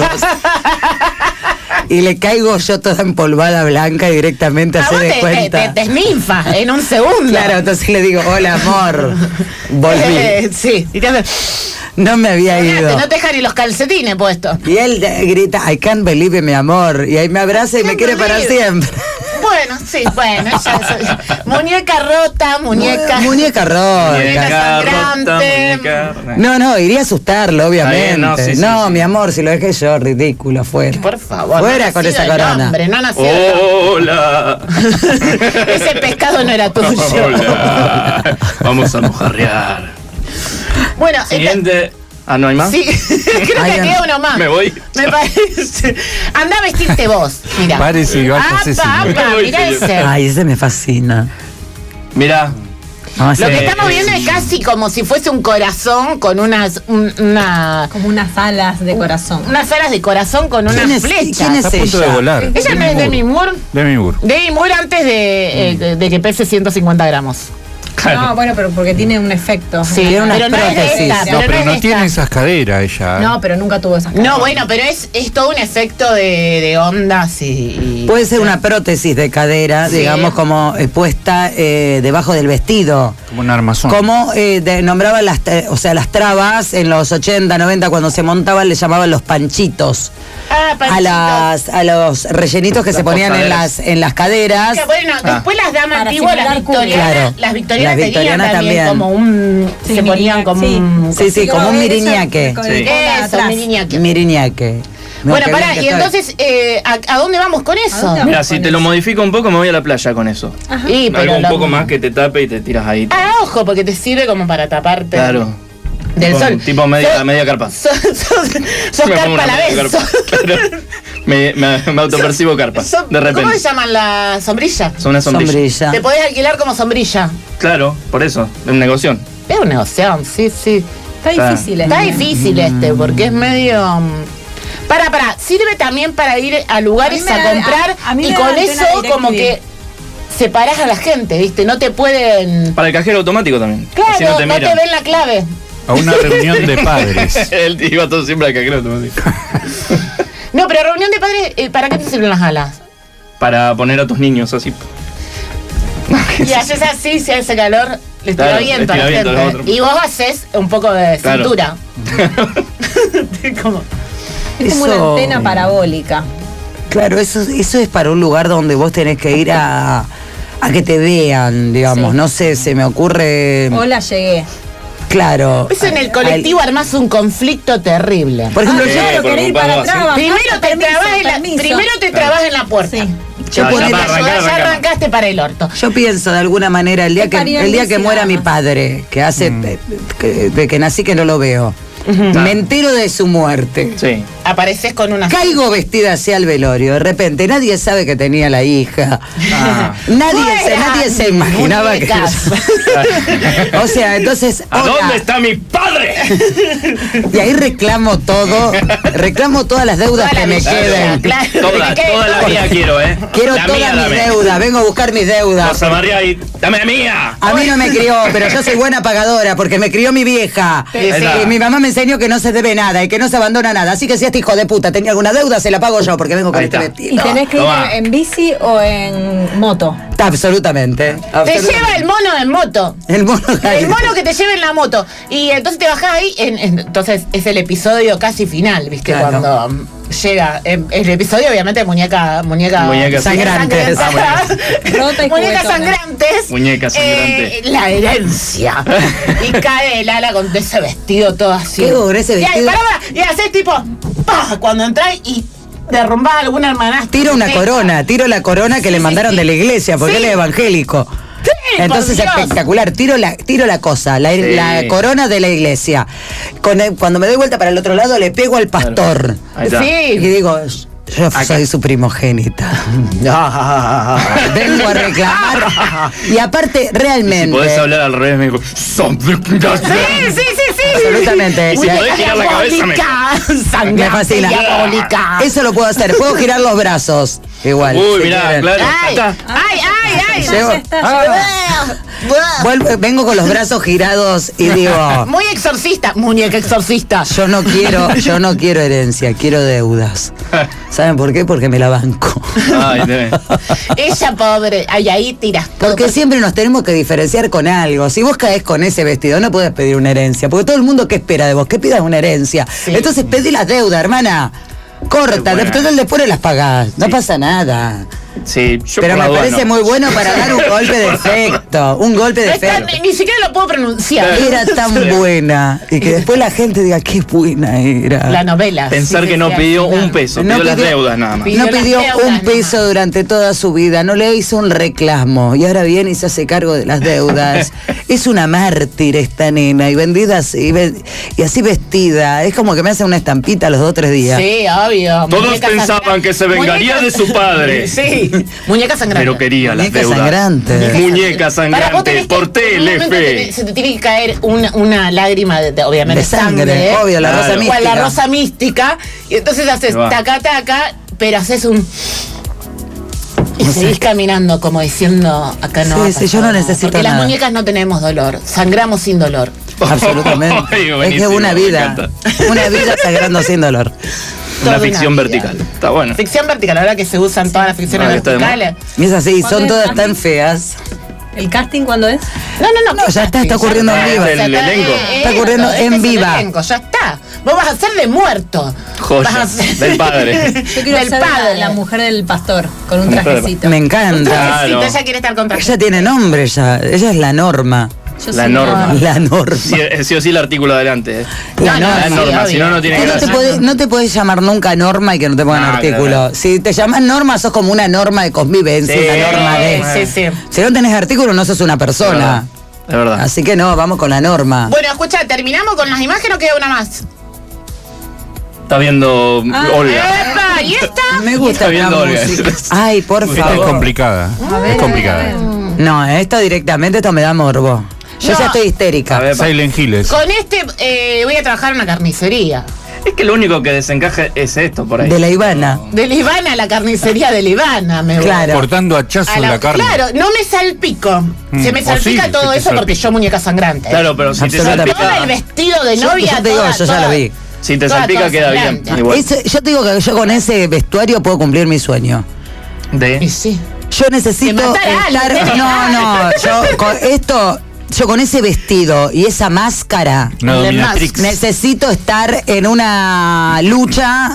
Y le caigo yo toda empolvada blanca y directamente A se vos de te, te, cuenta. te, te esninfa en un segundo. Claro, entonces le digo, hola amor, volví. Eh, sí. Y te hace, No me había ido. no te dejan ni los calcetines puestos. Y él eh, grita, I can't believe it, mi amor. Y ahí me abraza y me Can't quiere para believe it. siempre. Bueno, sí, bueno. Ya, ya- muñeca rota, muñeca. Muñeca rota. Muñeca sangrante. muñeca- No, no, iría a asustarlo, obviamente. Está bien, no, sí, sí, no, sí. mi amor, si lo dejé yo, ridículo, fuera. Por favor. Fuera no ha con nacido esa el corona. hombre, no ha nacido Oh. el Hola. hombre. Ese pescado no era tuyo. Hola. Vamos a mojarrear. Bueno, esta- Siguiente. Ah, ¿no hay más? sí, creo Ay, que no. queda uno más. Me voy. Me parece. Anda a vestirte vos. Mira. Parece y váyase, Apa, señor. apa, Me voy, mirá señor. ese. Ay, ese me fascina. Mirá. No, Lo ese- que estamos viendo es casi como si fuese un corazón con unas un- una, Como unas alas de corazón. unas alas de corazón con ¿Quién unas es- flechas. quién es Está a punto de ella? volar. Ella no es Demi Moore. Demi Moore. Demi Moore antes de, eh, de- de que pese ciento cincuenta gramos. No, bueno, pero porque tiene un efecto. Sí, Tiene unas pero no es de prótesis. esta. No, Pero pero no no es de tiene esta. esas caderas ella. ¿eh? No, pero nunca tuvo esas No, bueno, pero es, es todo un efecto de, de ondas y, y- Puede ser una prótesis de cadera, Sí. digamos, como eh, puesta eh, debajo del vestido. Como un armazón. Como eh, de- nombraban las, eh, o sea, las trabas en los ochenta, noventa, cuando se montaban, le llamaban los panchitos. Ah, A, panchitos. las, a los rellenitos que Las se ponían en posaderas. las, en las caderas. Que, bueno, después las damas Para antiguas, las simular culo. victorianas, Claro. las victorianas Las tenían victorianas también, también. como un... Sí, se ponían miriñaque, como sí. un... Sí, sí, como un miriñaque. Sí. Eso, miriñaque. Miriñaque. No, Bueno, qué pará, bien que y estoy. entonces, eh, ¿a, a dónde vamos con eso? dónde vamos? Mira, si te lo modifico un poco, me voy a la playa con eso. Y, pero Algo un lo- poco más que te tape y te tiras ahí. Ah, ojo, porque te sirve como para taparte Claro. del Con- sol. Tipo media, Sos- media carpa. Sos, sos, sos Me pongo carpa una a la media vez. carpa. sos- Claro. Me, me, me autopercibo carpa. sos- De ¿Cómo se repente. llaman la sombrilla? Son una sombrilla. Sombrilla. Te podés alquilar como sombrilla. Claro, por eso. Es un negocio. Es un negocio, sí, sí. Está Está. difícil. Está este. difícil este, porque es medio... mm, Para, para, sirve también para ir a lugares A mí a, me da- comprar a- a mí y me con da eso antena como DirecTV. que separás a la gente, ¿viste? No te pueden... Para el cajero automático también. Claro, Así no no te, te miran. ven la clave. A una reunión de padres. Él iba todo siempre al cajero automático. No, pero reunión de padres, eh, ¿para qué te sirven las alas? Para poner a tus niños así. Y haces así, si hace calor, les tira Claro, viento les a la tira viento a los gente. otros. Y vos haces un poco de Claro. cintura. Como- Es como Eso- una antena parabólica. Claro, eso, eso es para un lugar donde vos tenés que ir a, a que te vean, digamos. Sí. No sé, se me ocurre. Hola, llegué. Claro. Eso en el colectivo armás un conflicto terrible. Por ejemplo, Ah, yo, claro, porque querer ir para ocupamos atrás. así. Primero bajar, te permiso, trabas en la, permiso. primero te trabas en la puerta. Sí. yo Ya, ponele- ya Ya, para arrancar, ya arrancamos. arrancaste para el orto. yo pienso de alguna manera el día Es que para ir el día al que bici muera nada mi más. padre, que hace de, que, de que nací que no lo veo. Me entero de su muerte. Sí. Apareces con una... Caigo vestida hacia el velorio. De repente nadie sabe que tenía la hija. Ah. Nadie, se, Fuera, nadie se imaginaba que. muñecas. O sea, entonces. ¿A hola. dónde está mi padre? Y ahí reclamo todo. Reclamo todas las deudas Toda la que me billetera, queden. claro. Toda, ¿Qué? toda la mía quiero, ¿eh? Quiero la todas mía, mis dame. deudas. Vengo a buscar mis deudas. Rosa María y dame la mía. A mí no me crió, pero yo soy buena pagadora porque me crió mi vieja. Sí, sí. Y mi mamá me enseñó que no se debe nada y que no se abandona nada. Así que si este hijo de puta tenía alguna deuda, se la pago yo porque vengo con Ahí este está. vestido. ¿Y tenés que ir Toma. en bici o en moto? Absolutamente. Te absolutamente. lleva el mono en moto. El mono. El mono que te lleva en la moto. Y entonces te bajás ahí. En, en- entonces es el episodio casi final, ¿viste? Claro. Cuando um, llega. em, el episodio, obviamente, muñeca. Muñeca. Muñeca Sangrantes. sangrantes. Rota y Muñecas juguetona. sangrantes. Muñeca sangrante. Eh, la herencia. Y cae el ala con ese vestido todo así. Qué gore ese Y, ahí, vestido. pará, pará, y haces tipo. ¡Pah! Cuando entras y derrumbás alguna hermanastra. Tiro una Sí. corona, tiro la corona que le sí, mandaron sí. de la iglesia, porque Sí. él es evangélico. Sí, Entonces por Dios. espectacular, tiro la, tiro la cosa, la, Sí. la corona de la iglesia. Con el- cuando me doy vuelta para el otro lado le pego al pastor. Ahí está. Y Sí. digo, yo soy su primogénita. Vengo a reclamar. Y aparte, realmente. Si podés hablar al revés, me dijo. Sí, sí, sí, sí. Absolutamente. Y si podés girar la cabeza, me- Sangrante, Me fascina. diabólica. Eso lo puedo hacer. Puedo girar los brazos. Igual. Uy, si mirá, quieren. claro. Ay, Acá. ay, ay, ay. Ya, Llevo- ya está, Ah. llegó. Vuelvo- vengo con los brazos girados y digo, Muy exorcista, muñeca exorcista. yo no quiero, yo no quiero herencia, quiero deudas. ¿Saben por qué? Porque me la banco. Ay, te- Ella pobre, ay, ahí tiras todo. Porque siempre nos tenemos que diferenciar con algo. Si vos caes con ese vestido, no podés pedir una herencia. Porque todo el mundo, ¿qué espera de vos? Que pidas una herencia. Sí. Entonces pedí las deudas, hermana. Corta, Qué buena. después, después las pagás. No Sí. pasa nada. Sí, yo Pero por me la duda parece no. muy bueno para dar un golpe de efecto. Un golpe de No está- efecto. ni siquiera lo puedo pronunciar. Era tan buena. Y que después la gente diga, qué buena era. La novela. Pensar sí, que sí, no sí, pidió al final. un peso, No pidió las pidió- deudas nada más. Pidió No las pidió deudas un nomás. peso durante toda su vida, no le hizo un reclamo y ahora viene y se hace cargo de las deudas. Es una mártir esta nena y vendida así, ve- y así vestida. Es como que me hace una estampita a los dos o tres días. Sí, obvio. Todos Muñeca pensaban sangrante. que se vengaría Muñeca- de su padre. Sí, muñeca sangrante. Pero quería las Muñeca deudas. sangrante. Muñeca Para, vos sangrante tenés que- por en un momento Telefe. tenés- Se te tiene que caer una, una lágrima, de, de- obviamente, De sangre, ¿eh? obvio, la Claro. rosa O mística. la rosa mística. Y entonces haces Ahí va. taca taca, pero haces un. Y seguís caminando como diciendo, acá no. Sí, va a sí, yo pasar no nada. necesito Porque nada. las muñecas no tenemos dolor, sangramos sin dolor. Absolutamente. Ay, es que buenísimo, una me vida. encanta. Una vida sangrando sin dolor. Una Toda ficción vida. vertical. Está bueno. Ficción vertical, la verdad que se usan todas las ficciones Ah, está de moda. verticales. Y es así, ¿Cuándo son es todas casting? tan feas. ¿El casting cuándo es? No, no, no. No, ya está, está ocurriendo en vivo. El elenco. Está ocurriendo este en es el viva. elenco, ya está. Vos vas a ser de muerto. Joya, Vas a ser- del padre. Yo quiero del ser la, padre. la mujer del pastor, con un Mujer del trajecito. Me encanta. Claro. Ella quiere estar contra Ella tiene nombre ya. Ella es la norma. Yo La soy norma. La norma. Sí, eh, sí o sí el artículo adelante. eh. La No, no, norma. La sí, norma, obvio. si no, no tiene Vos no te, gracia. podés, no te podés llamar nunca norma y que no te pongan No, artículo. claro. Si te llamas norma, sos como una norma de convivencia, Sí, una norma de. Sí, sí. Si no tenés artículo, no sos una persona. Es verdad. Así que no, vamos con la norma. Bueno, escucha, ¿terminamos con las imágenes o queda una más? Está viendo Ah, Olga. ¡Epa! ¿Y esta? Me gusta Está la viendo Olga. música. Ay, por Esta es favor. complicada. A ver, Es complicada. a ver, a ver. No, esto directamente, esto me da morbo. Yo No. ya estoy histérica. A ver, Silent Hills. Con este eh, voy a trabajar en una carnicería. Es que lo único que desencaje es esto por ahí. De la Ivana. De la Ivana a la carnicería de la Ivana, me voy. Claro. Cortando hachazo A la, la carne. Claro, no me salpico. Mm, Se me o salpica sí, todo se te eso porque salpica. yo muñeca sangrante. Claro, pero si te Absolutamente. Todo el salpica, vestido de Yo- novia. yo te digo, toda- yo ya toda- lo vi. si te toda- salpica toda queda bien. sangrante. Igual. Ese- yo te digo que yo con ese vestuario puedo cumplir mi sueño. Y De. sí. Yo necesito De matar a estar. alguien. No, no, yo con esto, yo con ese vestido y esa máscara. Una Le dominatrix. Necesito estar en una lucha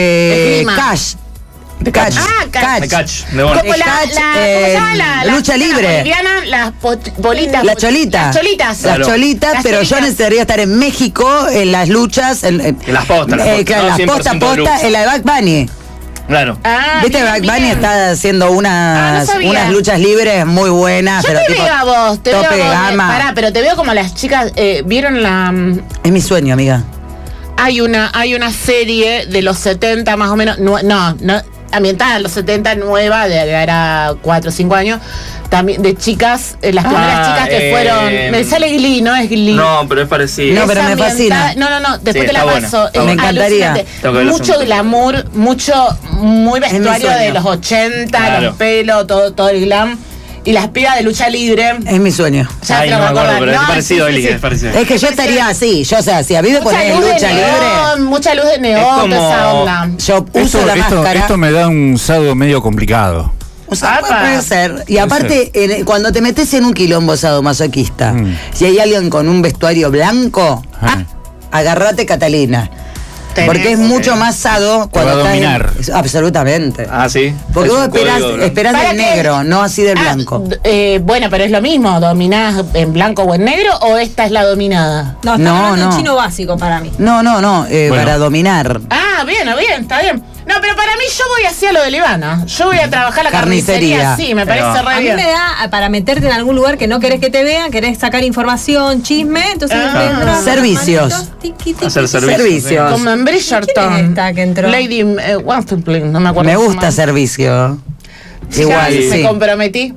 de Esgrima. cash. De Catch. Ah, catch. De catch, de bola. Como la, Catch, la- ¿cómo eh, se llama? La, la- lucha la libre. boliviana, las pot- bolitas. La cholita. Las cholitas. Las Claro. cholitas, Las pero yo cholitas. necesitaría estar en México en las luchas. En, en- En las postas, las eh, postas, claro, no las cien por postas, ciento postas, deluxe. en la de Back Bunny. Claro. Ah, Viste, bien, Back Bunny bien. está haciendo Ah, unas, no sabía. unas luchas libres muy buenas. Yo pero te tipo, veo a vos, te tope veo de a vos, gama. Pará, pero te veo como las chicas, eh, ¿vieron la...? mm, Es mi sueño, amiga. Hay una, hay una serie de los setenta más o menos, nue- no, no, ambientada en los setenta, nueva, de era cuatro o cinco años, también de chicas, eh, las primeras Ah, chicas que eh, fueron, me sale Glee, ¿no? Es Glee. No, pero es parecido. No, Es pero me ambientada- fascina. No, no, no, después Sí, te la está buena, paso. está es buena. Me encantaría. alucinante. Tengo que verlo Mucho hace un glamour, mucho, muy mi vestuario sueño. de los ochenta, Claro. los pelos, todo, todo el glam. Y las pibas de lucha libre. Es mi sueño. Ya Ay, te lo no me acuerdo, recordás. pero es No, parecido, sí, sí, Eli, sí. es parecido. Es que yo estaría así. Yo, o sea, si a mí me Mucha ponen luz de lucha libre, neón, mucha luz de neón, Es toda como- esa onda. yo uso Esto, la esto, máscara. esto me da un sábado medio complicado. O sea, Apa. puede ser. Y aparte, en- cuando te metes en un quilombo sadomasoquista, Mm. si hay alguien con un vestuario blanco, Ah. agarrate Catalina. Tenés, Porque es ok. mucho más sado Te va cuando a estás en- dominar. es- absolutamente. Ah, sí. Porque Es vos un esperás, código, ¿no? esperás ¿Para del qué? negro, no así del Ah, blanco. d- eh, bueno, pero es lo mismo, ¿dominás en blanco o en negro o esta es la dominada? No, No, no, no. no. Un chino básico para mí. No, no, no, eh, Bueno. para dominar. Ah, bien, bien, está bien. No, pero para mí yo voy hacia lo de Ivana. Yo voy a trabajar la Carnicería. carnicería. Sí, me Ahí parece va. re A mí bien. me da para meterte en algún lugar que no querés que te vean, querés sacar información, chisme, entonces Ah. me entran las Servicios. manitos, tiqui, tiqui, Hacer tiqui. servicios. Servicios. Como en Bridgerton. ¿Quién es esta que entró? Lady eh, Wonderplin, no me acuerdo. Me cómo se gusta llama. servicio. Chicas, Igual, me sí. comprometí.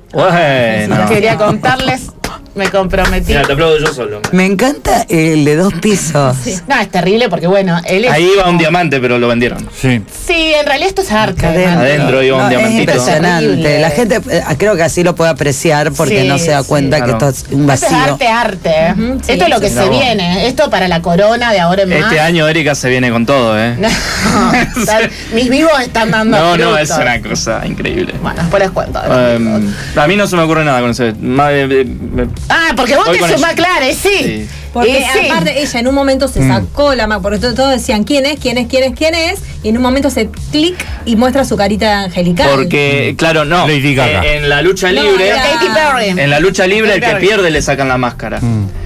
Bueno. Quería contarles, me comprometí. Mira, te aplaudo yo solo. Me encanta el de dos pisos. No, es terrible porque bueno, él es... Ahí iba un diamante, pero lo vendieron. Sí. Sí, en realidad esto es arte. Adentro. Adentro iba un No, es diamantito. impresionante. Terrible. La gente eh, creo que así lo puede apreciar porque Sí, no se da sí. cuenta que Claro. esto es un Esto es vacío. arte, arte. Ujú, sí, Esto es lo que sí, se sí. viene. Esto para la corona de ahora en más. Este año Erika se viene con todo, ¿eh? No, están- mis vivos están dando No, no, es frutos. una cosa increíble. Bueno, después les cuento. de los Um, vivos. a mí no se me ocurre nada con ese. Ma- eh, eh, me- Ah, porque vos voy te con sumás, ella. claro, eh, sí. Sí. Porque Eh, sí. aparte ella en un momento se sacó la mano, porque to- todos decían quién es, quién es, quién es, quién es, y en un momento se clic y muestra su carita angelical. Porque, claro, no. Lady Gaga. eh, en la lucha No, libre. era- Katy Perry. En la lucha libre, el que Perry. pierde le sacan la máscara.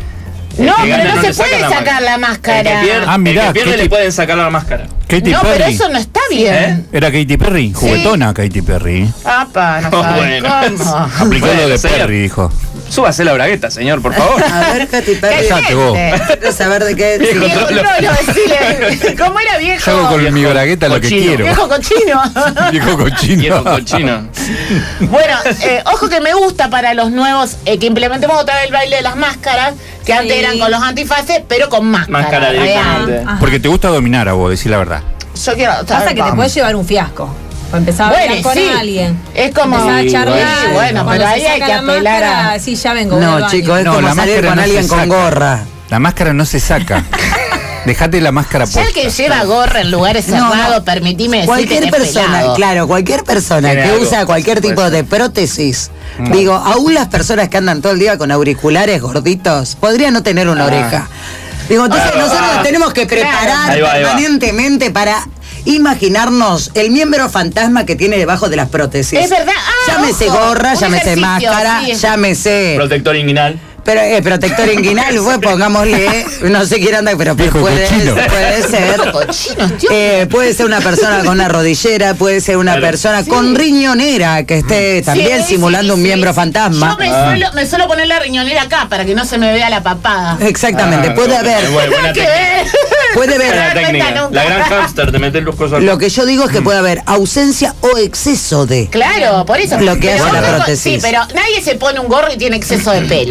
El No, que pero gana no le se puede sacan sacar la El máscara. que pierde, Ah, mirá, el que pierde Katy- le pueden sacar la máscara. Katy No, pero Perry. eso no está bien. ¿Eh? Era Katy Perry, juguetona Katy Perry. Apa, no Oh, sabes bueno. cómo. Aplicó Bueno, lo de señor. Perry, dijo. Súbase la bragueta, señor, por favor. A ver, Katy ¿Qué Perry. Ya llegó. gente? Quiero saber de qué. Viejo Viejo trolo. trolo, decile. ¿Cómo era viejo? Yo hago con Viejo mi bragueta lo que cochino. quiero. Viejo cochino. Viejo cochino. Viejo cochino. Bueno, eh, ojo que me gusta para los nuevos eh, que implementemos otra vez el baile de las máscaras, que antes Sí. eran con los antifaces, pero con máscara. Máscara real. directamente. Ajá. Porque te gusta dominar a vos, decir la verdad. Yo quiero. Pasa que te puede llevar un fiasco. O empezar a Bueno, hablar con sí. alguien. Es como. Empezar a Sí, charlar. bueno, bueno, cuando pero se ahí hay saca que la apelar a- máscara, Sí, ya vengo. voy al No, baño. chicos, es No, como la salir máscara con no alguien se con saca. gorra. La máscara no se saca. Dejate la máscara Ya puesta. el que lleva gorra en lugares No, no. cerrados, permitime decirte Cualquier que es persona, pelado. claro, cualquier persona Tiene que algo, usa cualquier por tipo supuesto. de prótesis, digo, aún las personas que andan todo el día con auriculares gorditos, podrían no tener una Ah. oreja. Digo, entonces Ah. nosotros nos tenemos que preparar Ahí va, ahí va. permanentemente para imaginarnos el miembro fantasma que tiene debajo de las prótesis. Es verdad. Ah, llámese ojo, gorra, un llámese ejercicio, máscara, sí. llámese. Protector inguinal. Pero eh, protector inguinal, pues pongámosle, no sé quién anda, pero Viejo puede, cochino. puede ser. Cochinos, tío. Eh, puede ser una persona con una rodillera, puede ser una Claro. persona con riñonera que esté también Sí, simulando sí, un sí. miembro fantasma. Yo me, Ah. suelo, me suelo poner la riñonera acá para que no se me vea la papada. Exactamente, Ah, puede bueno, haber. bueno, buena ¿Qué? técnica. Puede Buena haber. cuenta técnica. nunca. La gran hamster, te metes los cosas. Lo que yo digo es que puede haber ausencia o exceso de. Claro, por eso. Lo que hace Pero la ojo, prótesis. Sí, pero nadie se pone un gorro y tiene exceso de pelo.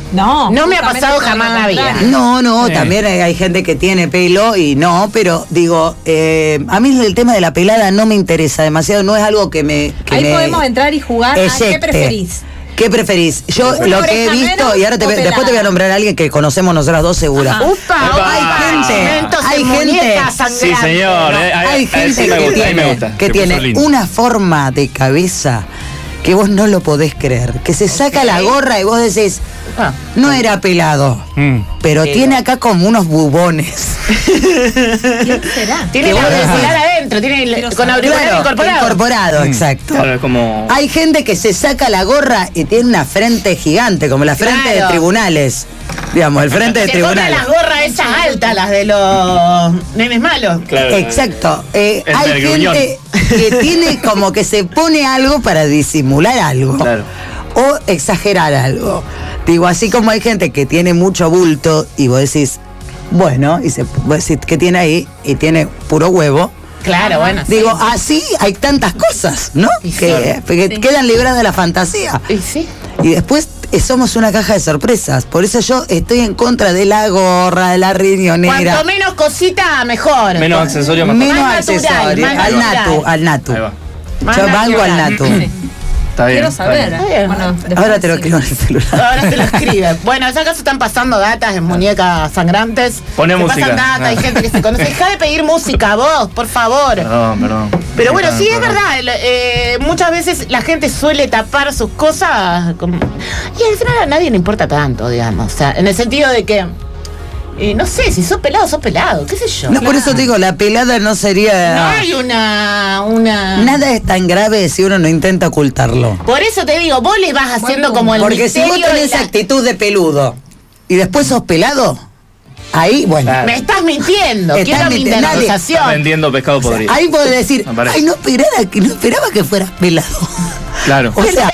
No. No me ha justamente pasado todo lo jamás en la vida. contrario. No, no, Sí. también hay, hay gente que tiene pelo y no, pero digo, eh, a mí el tema de la pelada no me interesa demasiado, no es algo que me... Que Ahí me podemos entrar y jugar a qué eyecte. preferís. ¿Qué preferís? Yo ¿Una lo que he oreja visto, menos y ahora te, o voy- después te voy a pelada? nombrar a alguien que conocemos nosotras dos segura. Ajá. Upa, Hay upa, gente, cementos en hay gente- muñecas Sí, sangrantes, señor. ¿no? eh, a- Hay a- gente sí me que gusta, a mí me tiene, gusta. que Se tiene puso lindo. una forma de cabeza que vos no lo podés creer, que se saca la gorra y vos decís, Ah. no era pelado, Mm. pero Pero- tiene acá como unos bubones. ¿Quién será? Tiene Que la vos decís- auricular adentro, tiene el- Quiero con saber. auricular Claro, incorporado. incorporado, exacto. Claro, es como. Hay gente que se saca la gorra y tiene una frente gigante, como la frente Claro. de tribunales. Digamos, el frente de Se compran tribunales. las gorras esas altas, las de los nenes malos. Claro. Exacto. Eh, El hay del gruñón. gente que tiene como que se pone algo para disimular algo. Claro. O exagerar algo. Digo, así como hay gente que tiene mucho bulto y vos decís, bueno, y se, vos decís, ¿qué tiene ahí? Y tiene puro huevo. Claro, bueno. sí, Digo, sí. así hay tantas cosas, ¿no? Y sí. Que, que Sí. quedan libradas de la fantasía. Y sí. Y después eh, somos una caja de sorpresas. Por eso yo estoy en contra de la gorra, de la riñonera. Cuanto menos cosita, mejor. Menos accesorios mejor. Menos Más natural, accesorios. más Al natural. natu, al natu. Ahí va. Más Yo banco al natural. natu. Sí. Está bien. Quiero está saber. bien. bien. Bueno, después Ahora te lo sí. escribo en el celular. Ahora se lo escribe. Bueno, ya acaso están pasando datas en muñecas sangrantes. Poné Se música. pasan datas, hay Ah. gente que se conoce. Deja de pedir música, vos, por favor. Perdón, perdón. Pero bueno, sí es Perdón. verdad, el- eh, muchas veces la gente suele tapar sus cosas como- y al final a nadie le importa tanto, digamos. O sea, en el sentido de que, eh, no sé, si sos pelado, sos pelado, qué sé yo. No, por eso te digo, la pelada no No sería... hay una, una... Nada es tan grave si uno no intenta ocultarlo. Por eso te digo, vos le vas haciendo punto. como el Porque si misterio vos tenés de la- actitud de peludo y después sos pelado, ahí, bueno, Claro. Me estás mintiendo, Estás quiero mi mintiendo. Nadie- Está indemnización. vendiendo pescado podrido. ahí podés decir, Me parece. ay, no esperaba, que no esperaba que fueras pelado. Claro. O sea,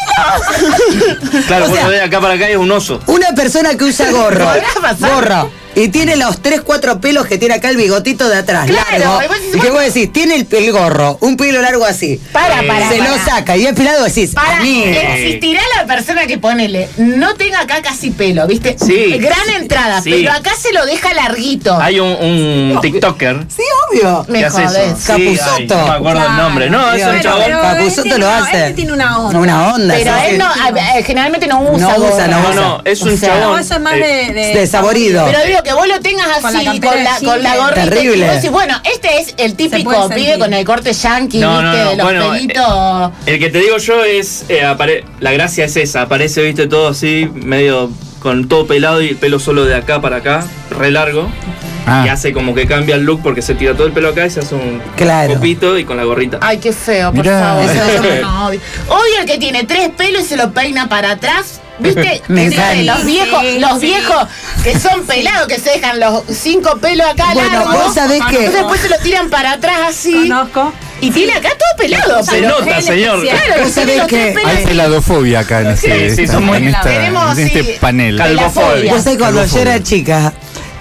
Claro, o vos sea- lo ves acá para acá y es un oso. una persona que usa gorro, Podrá pasar. gorro, y tiene los tres, cuatro pelos que tiene acá el bigotito de atrás, Claro, largo, y vos decís, y que vos- vos decís, tiene el, el gorro, un pelo largo así, Para, Eh, para, se para. lo saca y es pelado, decís, Para, amigo. existirá la persona que ponele, no tenga acá casi pelo, ¿viste? Sí. Gran entrada, Sí. pero acá se lo deja larguito. Hay un, un TikToker Sí, obvio. Me que hace jodés. eso. Sí, ay, Capusotto. no me acuerdo el Claro. nombre. No, es un Pero- chabón. pero- Capusotto este lo no, hace. este tiene una onda. Una onda. Pero sí, él sí. no, a- a- generalmente no usa. No usa, gorra. no No, usa. no, es un O sea, chabón. No, eso es más eh, de, de. Desaborido. Pero digo que vos lo tengas Con la así, campera con la, de con la jean. gorrita. Terrible. Y vos decís, bueno, este es el típico puede pibe sentir. con el corte yankee, No, no, ¿viste? no, De los bueno, pelitos. El que te digo yo es. eh, apare- la gracia es esa. Aparece, viste, todo así, medio con todo pelado y el pelo solo de acá para acá, re largo. Ah. Y hace como que cambia el look porque se tira todo el pelo acá y se hace un Claro. copito y con la gorrita. Ay, qué feo, por Mirá. favor. Eso- Eso no, odio. Odio el que tiene tres pelos y se lo peina para atrás. ¿Viste? Me Ese de encanta. los viejos, Sí, los sí. viejos que son pelados, que se dejan los cinco pelos acá Bueno, largos. vos sabés que- Entonces después se lo tiran para atrás así. Conozco. Y tiene acá todo pelado. Se pero nota, gen señor. especial. Claro, Vos tiene sabés los que tres pelos Hay así. peladofobia acá en este, Sí, sí, esta- son muy- en, esta- tenemos, en este sí, panel. Calvofobia. Vos sabés, cuando yo Calvofobia. era chica,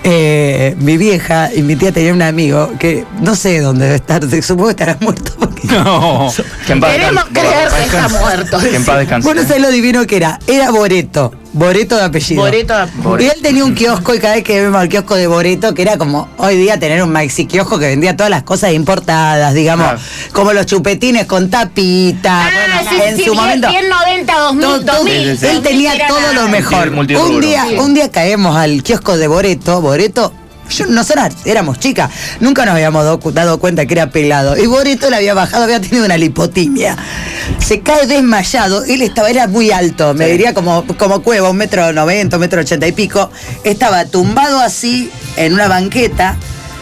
eh, mi vieja y mi tía tenían un amigo que no sé dónde debe estar, supongo que estará muerto. Porque... No. Que en paz Queremos descanse. creer que está muerto. Que en paz descanse. Vos no sabés lo divino que era. Era Boreto. Boreto de apellido. Boreto de- Y él tenía un kiosco y cada vez que vemos el kiosco de Boreto, que era como hoy día tener un maxi kiosco que vendía todas las cosas importadas, digamos, Claro. como los chupetines con tapita. Ah, bueno, sí, en sí, su bien, momento. bien noventa, dos mil, Todo- todo- dos mil. Sí, sí, sí. Él tenía Era todo nada. lo mejor. Multirrubro. Un día, Sí. un día caemos al kiosco de Boreto, Boreto. Yo, nosotras éramos chicas, nunca nos habíamos dado, dado cuenta que era pelado. Y Boreto le había bajado, había tenido una lipotimia. Se cae desmayado, él estaba, era muy alto, me Sí. diría como, como cueva, un metro noventa, un metro ochenta y pico. Estaba tumbado así en una banqueta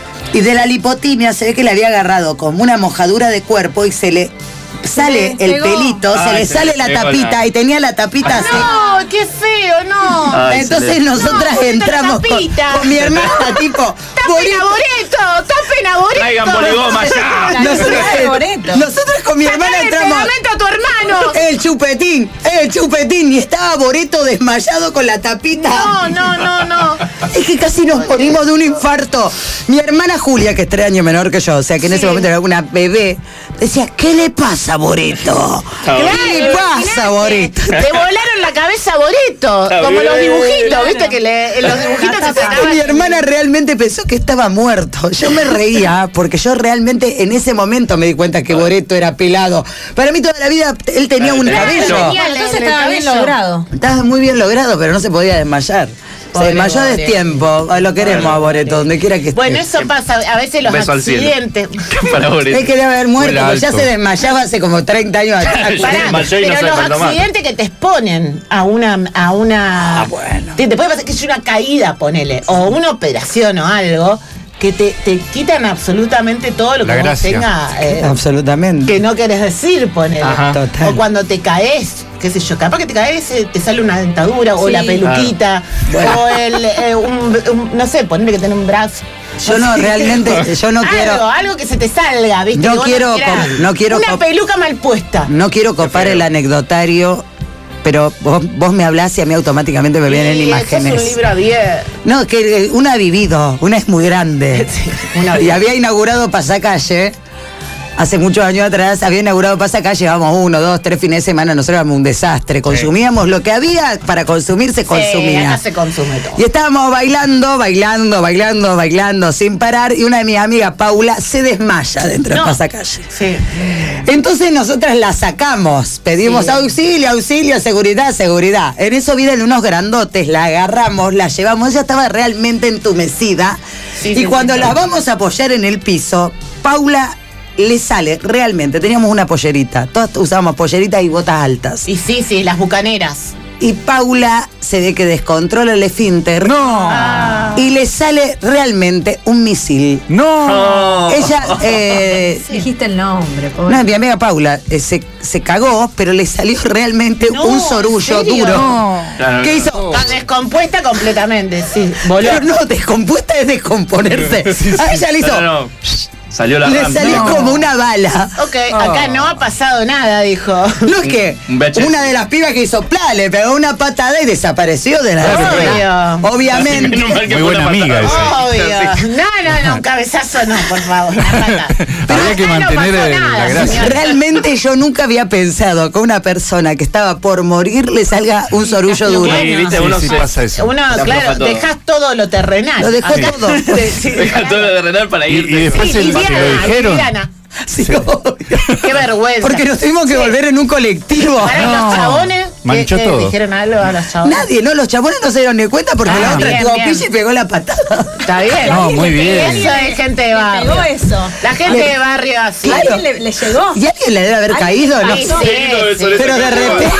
y de la lipotimia se ve que le había agarrado como una mojadura de cuerpo y se le sale le el pegó. pelito, se Ay, le se sale le la pegó tapita la- y tenía la tapita así. No, qué feo, no. Ay, Entonces se le- nosotras No, entramos la con, tapita. con mi hermana, tipo, ¡Tapen a Boreto! ¡Tapen a Boreto! Traigan poligoma ya. La nosotros, historia de Boreto. nosotros con mi hermana ¡Sacale el entramos. pegamento a tu hermano! El chupetín, el chupetín, y estaba Boreto desmayado con la tapita. No, no, no, no. Es que casi nos ponimos de un infarto. Mi hermana Julia, que es tres años menor que yo, o sea que en Sí. ese momento era una bebé, decía, ¿qué le pasa a Boreto? Claro. ¿Qué le pasa a Boreto? Te volaron la cabeza a Boreto, Está como bien, los dibujitos, claro. viste que le, en los dibujitos se Que sacaban. mi hermana realmente pensó que estaba muerto. Yo me reía porque yo realmente en ese momento me di cuenta que Boreto era pelado. Para mí toda la vida él tenía un Claro, cabello. tenía- Bueno, entonces en el estaba bien cabello. logrado. Estaba muy bien logrado, pero no se podía desmayar. Se Pobre desmayó a Boreto. destiempo. Lo queremos a Boreto, donde quiera que esté. Bueno, eso pasa, a veces los Beso al cielo. accidentes. Para Boreto. Es que debe haber muerto, Vuela porque ya alto. se desmayaba hace como treinta años atrás. Se Pará, desmayó y no pero se los despertó más. accidentes que te exponen a una a una Ah, bueno. te, te puede pasar que es una caída, ponele, o una operación o algo que te, te quitan absolutamente todo lo La que vos gracia. tengas eh, Absolutamente. que no querés decir, ponele. Ajá. Total. O cuando te caes, qué sé yo, capaz que te caes, eh, te sale una dentadura o Sí. la peluquita o el eh, un, un- no sé, ponele que tiene un brazo. Yo no, realmente, yo no algo, quiero. algo que se te salga, ¿viste? No Que vos quiero quieras. com- no quiero una com- peluca mal puesta. No quiero copar feo. el anecdotario, pero vos, vos me hablás y a mí automáticamente me vienen Sí, esto es imágenes. un libro abierto. No, que eh, una ha vivido, una es muy grande. Sí, una y había inaugurado Pasacalle. Hace muchos años atrás había inaugurado Pasacalle, llevábamos uno, dos, tres fines de semana, nosotros éramos un desastre. Consumíamos lo que había para consumir, se Sí, consumía. acá se consume todo. Y estábamos bailando, bailando, bailando, bailando sin parar. Y una de mis amigas, Paula, se desmaya dentro No. de Pasacalle. Sí. Entonces nosotras la sacamos, pedimos Sí. auxilio, auxilio, seguridad, seguridad. En eso vienen unos grandotes, la agarramos, la llevamos, ella estaba realmente entumecida. Sí, y sí, cuando sí, la sí. vamos a apoyar en el piso, Paula le sale realmente, teníamos una pollerita, todas usábamos pollerita y botas altas. Y sí, sí, las bucaneras. Y Paula se ve que descontrola el esfínter. ¡No! Ah. Y le sale realmente un misil. ¡No! No. Ella, eh, Dijiste el nombre, pobre. no, mi amiga Paula eh, se, se cagó, pero le salió realmente No, un ¿en sorullo serio? duro. No. Claro, ¿Qué no. hizo? Está descompuesta completamente, sí. Voló. Pero no, descompuesta es descomponerse. A ella le hizo. No, no, no. Salió la Le RAM. salió No. como una bala. Ok, acá no ha pasado nada, dijo. No es que Un V H S. una de las pibas que hizo pla, le pegó una patada y desapareció de la Obvio. Obviamente. Menos mal que Muy fue buena una amiga patada. esa. Obvio. No, no, no, un cabezazo no, por favor. Una pata. Pero Había que acá no mantener pasó el- nada, la gracia. señor. Realmente yo nunca había pensado que a una persona que estaba por morir le salga un sorullo duro. Sí, viste, Sí, uno sí se- pasa eso. Uno, Se claro, afloja todo. dejas todo lo terrenal. Lo dejó Sí. todo. Sí, sí, Deja todo lo de renal para Y- irte. y después Sí, el- Liliana, se lo dijeron. Liliana. Sí, Sí. obvio. Qué vergüenza. Porque nos tuvimos que volver en un colectivo. Para No. los chabones, ¿qué- Manchó qué todo. dijeron algo a los chabones? Nadie, no, los chabones no se dieron ni cuenta porque Ah, la otra bien, estuvo bien. pilla y pegó la patada. Está bien. No, muy bien. Eso es gente de Le barrio. pegó eso. La gente de barrio así. ¿A alguien le, le llegó? ¿Y alguien le debe haber caído? No Ay, sé. sí. Pero de repente-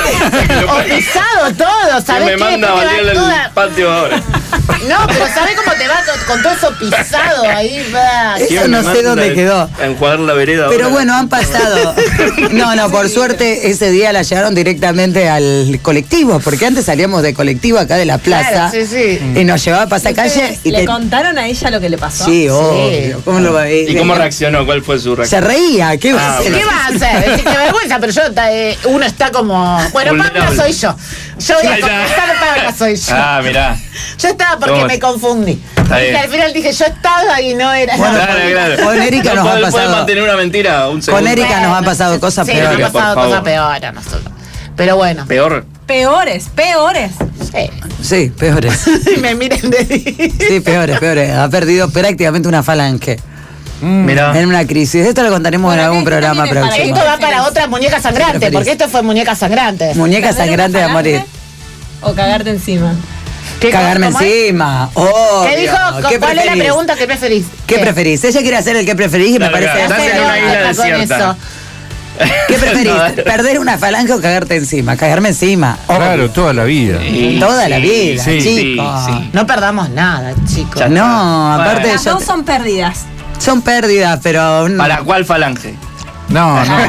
O pisado todo, Que ¿sabes me qué? manda a Después te balear va el toda- patio ahora. No, pero ¿sabes cómo te va con, con todo eso pisado ahí? Va. Eso ¿Quién no me sé manda dónde quedó. A enjuagar la vereda Pero ahora? bueno, han pasado. No, no, por suerte ese día la llevaron directamente al colectivo, porque antes salíamos de colectivo acá de la plaza Claro, sí, sí. y nos llevaba a Pasacalle y ¿Le te- contaron a ella lo que le pasó? Sí, obvio. ¿Cómo lo va a ver? ¿Y cómo reaccionó? ¿Cuál fue su Se reacción? reía, ¿qué va a Ah, hacer? ¿Qué va a hacer? Decir, qué vergüenza, pero yo, eh, uno está como. Bueno, Vulnerable. Pablo soy yo. Yo voy a Ay, ya. confesar, Pablo soy yo. Ah, mirá. Yo estaba porque ¿Cómo me es? confundí. Está Y bien. al final dije, yo estaba y no era. Bueno, no. Claro, claro. con Erika nos ha puede- puede pasado- mantener una mentira un segundo. Con Erika nos han pasado cosas sí, peores. nos han pasado Por cosas favor. peores a nosotros. Pero bueno. Peor. Peores, peores. Sí. Sí, peores. Y me miren de Sí, peores, peores. Ha perdido prácticamente una falange Mirá. en una crisis. Esto lo contaremos Bueno, en algún esto programa también es para próximo. Esto va para otra muñeca sangrante, preferís? porque esto fue muñeca sangrante. Muñeca ¿Perder una sangrante de falange morir. O cagarte encima. ¿Qué- Cagarme cómo es? encima. Obvio. ¿Qué dijo? ¿Qué ¿Cuál es la preferís? pregunta? ¿Qué preferís? ¿Qué preferís? Ella quiere hacer el que preferís y Claro, me parece. claro. Estás en Hacelo, una isla acá con desierta. eso. ¿Qué preferís? No. ¿Perder una falange o cagarte encima? Cagarme encima. Claro, toda la vida. Y- Toda la vida, sí, chicos. sí, sí. No perdamos nada, chicos. Ya No, está. aparte Bueno. Las yo- dos son pérdidas. son pérdidas, pero no. ¿Para cuál falange? No, no.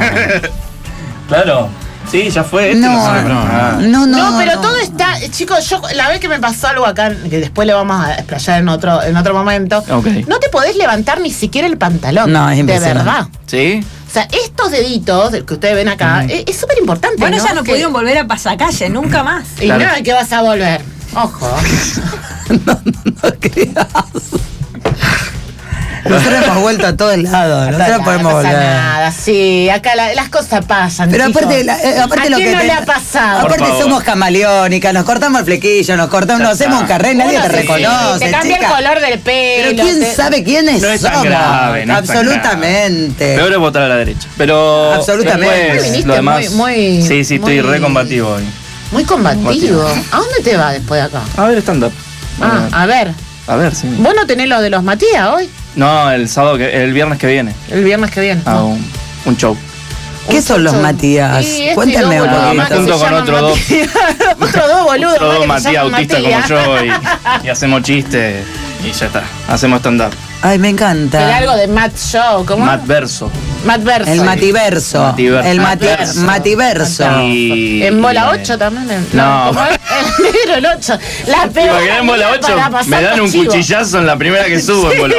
Claro. Sí, ya fue. Este No, no sabe. no, Ah. no, no, No, pero no. todo está, chicos, yo la vez que me pasó algo acá, que después le vamos a explayar en otro, en otro momento, Ok. no te podés levantar ni siquiera el pantalón. No, es de impresionante. verdad. ¿Sí? O sea, estos deditos que ustedes ven acá, es es súper importante. Bueno, ¿no? ya no Que- pudieron volver a Pasacalle, nunca más. Y Claro. no, que vas a volver. Ojo. no, no creas. Nosotros hemos vuelto a todos lados. A Nosotros todos podemos lados, no pasa volver. nada, sí, acá la- las cosas pasan. Pero chicos. aparte, la- eh, aparte ¿A lo quién que no te- le ha pasado? Por Aparte favor. somos camaleónicas, nos cortamos el flequillo, nos cortamos, Ya nos hacemos está. un carré, nadie Uno te sí, reconoce. te cambia chica. el color del pelo. Pero quién te- sabe quiénes No es tan somos. grave, no es tan Absolutamente. Peor es votar a la derecha. Pero. Absolutamente. después, Viniste lo demás. muy- muy- sí, sí, estoy muy- re combativo hoy. Muy combativo. Combativo. ¿A dónde te vas después de acá? A ver, stand-up. Ah, a ver. A ver, sí. ¿Vos no tenés lo de los Matías hoy? No, el sábado, que, el viernes que viene. El viernes que viene. Hago un, un show. ¿Qué Un son los show. Matías? Sí, este Cuéntame dos un boludos poquito. más que Junto se con llaman otros dos. Matías. Otros dos boludos. Otros más dos que se Matías llaman autistas como Matías. yo y, y hacemos chistes y ya está. Hacemos stand-up. Ay, me Era encanta. algo de Matt Show, ¿cómo? Matt Verso. Matt Verso. El mativerso. Mativerso. El mati- Mativerso. mativerso. Y- En bola y- ocho también. en- No. ¿cómo es? El negro, el ocho. La peor. Imaginé en bola ocho, para pasar me dan los un chivos. cuchillazo en la primera que subo en bola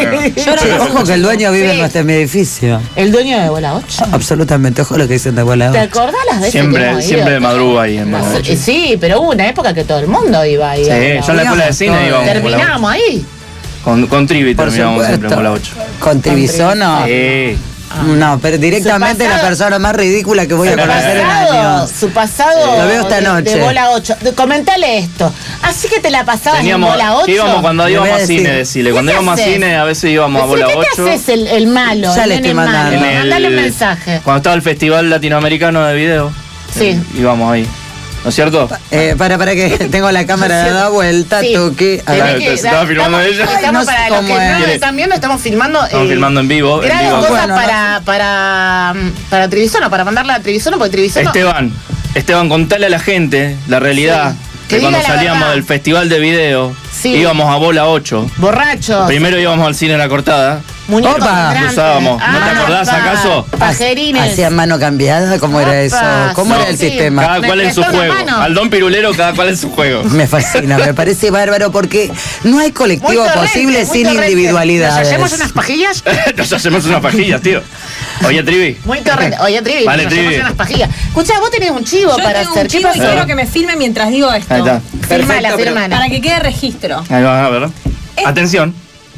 ocho. Ojo que el dueño vive Sí. en nuestro edificio. El dueño de bola ocho. Absolutamente, ojo lo que dicen de bola ¿Te ocho. acordás las veces que Siempre, hemos ido? siempre de madruga ahí en bola ocho. Sí, sí, pero hubo una época que todo el mundo iba ahí. Sí, a bola yo en la ocho. escuela de cine Digamos, íbamos en bola ocho. Terminamos ahí. Con, con Trivi Por terminamos siempre en bola ocho. supuesto. Con Trivisono. Sí. No, pero directamente Su la pasado- persona más ridícula que voy a Su conocer en pasado, años. su pasado Lo veo esta de- noche. de bola ocho. De- Comentale esto. Así que te la pasabas Teníamos, en bola ocho. que íbamos cuando Le íbamos voy a a cine, decir. decirle. ¿Qué Cuando te íbamos a haces? cine, a veces íbamos a Decile, bola ¿qué ocho. te haces el, el malo? Ya el le nene estoy mandando. malo? En el- Mandale un mensaje. Cuando estaba el Festival Latinoamericano de Video. Sí. eh, íbamos ahí. ¿No es cierto? Eh, para, para que tengo la cámara de da vuelta, Sí. Tuki. A Tenés ver. que- se estaba filmando estamos- ella. Estamos Ay, no sé para los que cómo no es. nos están viendo, estamos filmando. Estamos eh, filmando en vivo. en Graban vivo. cosas Bueno, para, para, para Trivisono, para mandarla a Trivisono, porque Trivisono. Esteban, Esteban, contale a la gente la realidad. Sí. Que Que cuando diga la salíamos verdad. del Festival de Video, Sí. íbamos a bola ocho. Borrachos. Primero íbamos al cine La Cortada. Muñecos Opa. hidrantes. Usábamos. ¿No te Ah, acordás, pa- acaso? Pajerines. ¿Hacían mano cambiada? ¿Cómo era Opa, eso? ¿Cómo sí, era el sí. sistema? Cada Me cual en su prestó una juego. mano. Al Don Pirulero, cada cual en su juego. Me fascina, me parece bárbaro porque no hay Muy colectivo torrente, posible muy sin torrente. individualidades. ¿Nos hacemos unas pajillas? Nos hacemos unas pajillas, tío. Oye, Trivi. Muy torrente. Oye, Trivi, Vale, nos hacemos Trivi. unas pajillas. Escucha, vos tenés un chivo Yo para tengo hacer. un ¿Qué chivo y pasó? quiero que me filme mientras digo esto. Ahí está. Firmala, Perfecto, pero- firmala. Para que quede registro. Ahí va, a ver. Es- Atención.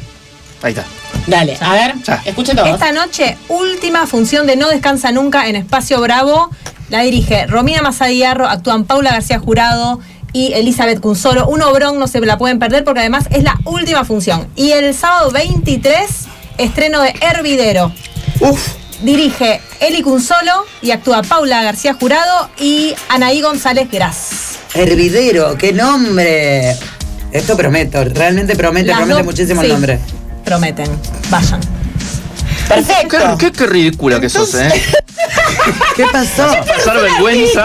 Ahí está. Dale, a ver, Ya. escuchen todos. Esta noche, última función de No Descansa Nunca en Espacio Bravo. La dirige Romina Mazadiarro, actúan Paula García Jurado y Elizabeth Cunzolo. Un obrón, no se la pueden perder porque además es la última función. Y el sábado veintitrés, estreno de Hervidero. Uf, Dirige Eli Cunzolo y actúa Paula García Jurado y Anaí González Gras. hervidero, qué nombre. Esto prometo, realmente promete, Las promete dos- muchísimo sí, el nombre. Prometen. Vayan. Perfecto. Qué, qué, qué ridícula que sos, ¿eh? ¿Qué pasó? Pasar vergüenza.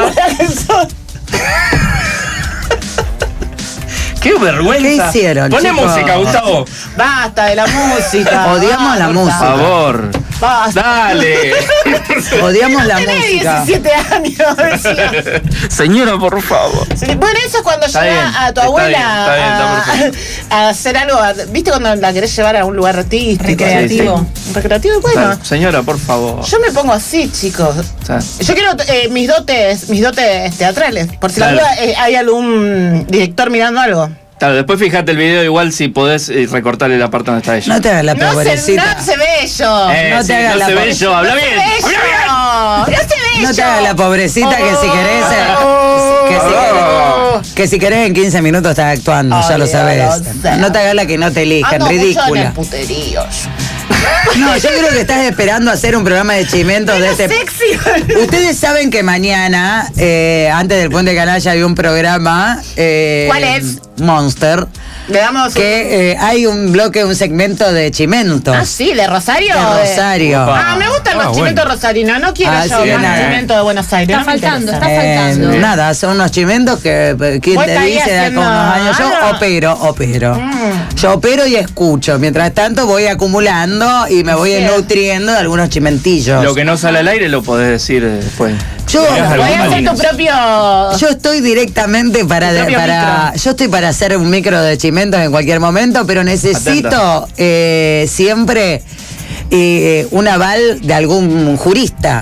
Qué vergüenza. ¿Qué hicieron, Poné chicos? música, Gustavo. Basta de la música. Odiamos la Basta. Por música. favor. Basta. Dale. Odiamos la Tenés música. diecisiete años, decía. Señora, por favor. Sí, bueno, eso es cuando Está lleva bien, a tu está abuela bien, está bien, está a, a hacer algo. a- ¿Viste cuando la querés llevar a un lugar artístico? Recreativo. Sí, sí. Recreativo, bueno. Señora, por favor. Yo me pongo así, chicos. O sea, Yo quiero eh, mis dotes, mis dotes teatrales. Por si la Claro. duda eh, hay algún director mirando algo. claro, después fíjate el video igual si podés eh, recortarle la parte donde está ella. No te hagas la No se, pobrecita. no se ve yo. Eh, no te sí, hagas no la se ve pobre- yo, habla no bien. se ve habla bien. yo. No se ve No te yo. hagas la pobrecita que si querés. eh, Oh. que, si querés que si querés en quince minutos estás actuando, ya Ay, lo sabes. Dios, o No te hagas la que no te elijan, Ando mucho en ridícula. el puterío. No, yo creo que estás esperando hacer un programa de chimentos de este. Sexy. Ustedes saben que mañana, eh, antes del Puente Canalla, hay un programa. eh, ¿Cuál es? Monster. Le damos. Que eh, hay un bloque, un segmento de chimentos. Ah, sí, de Rosario. De o Rosario. Opa. Ah, me gustan los Ah, chimentos bueno. rosarinos. No quiero Ah, yo sí, más nada. chimentos de Buenos Aires. Está no me faltando, interesa. está Eh, faltando. nada, son unos chimentos que eh, quien Vos te estás ahí dice de acá haciendo unos años. Yo algo. opero, opero. Mm. Yo opero y escucho. Mientras tanto voy acumulando y me voy Sí. nutriendo de algunos chimentillos. Lo que no sale al aire lo podés decir eh, después. Yo, Llegás a Voy a algunas hacer tu líneas. propio. yo estoy directamente para, Tu propio para yo estoy para hacer un micro de chimentos en cualquier momento, pero necesito eh, siempre eh, un aval de algún jurista.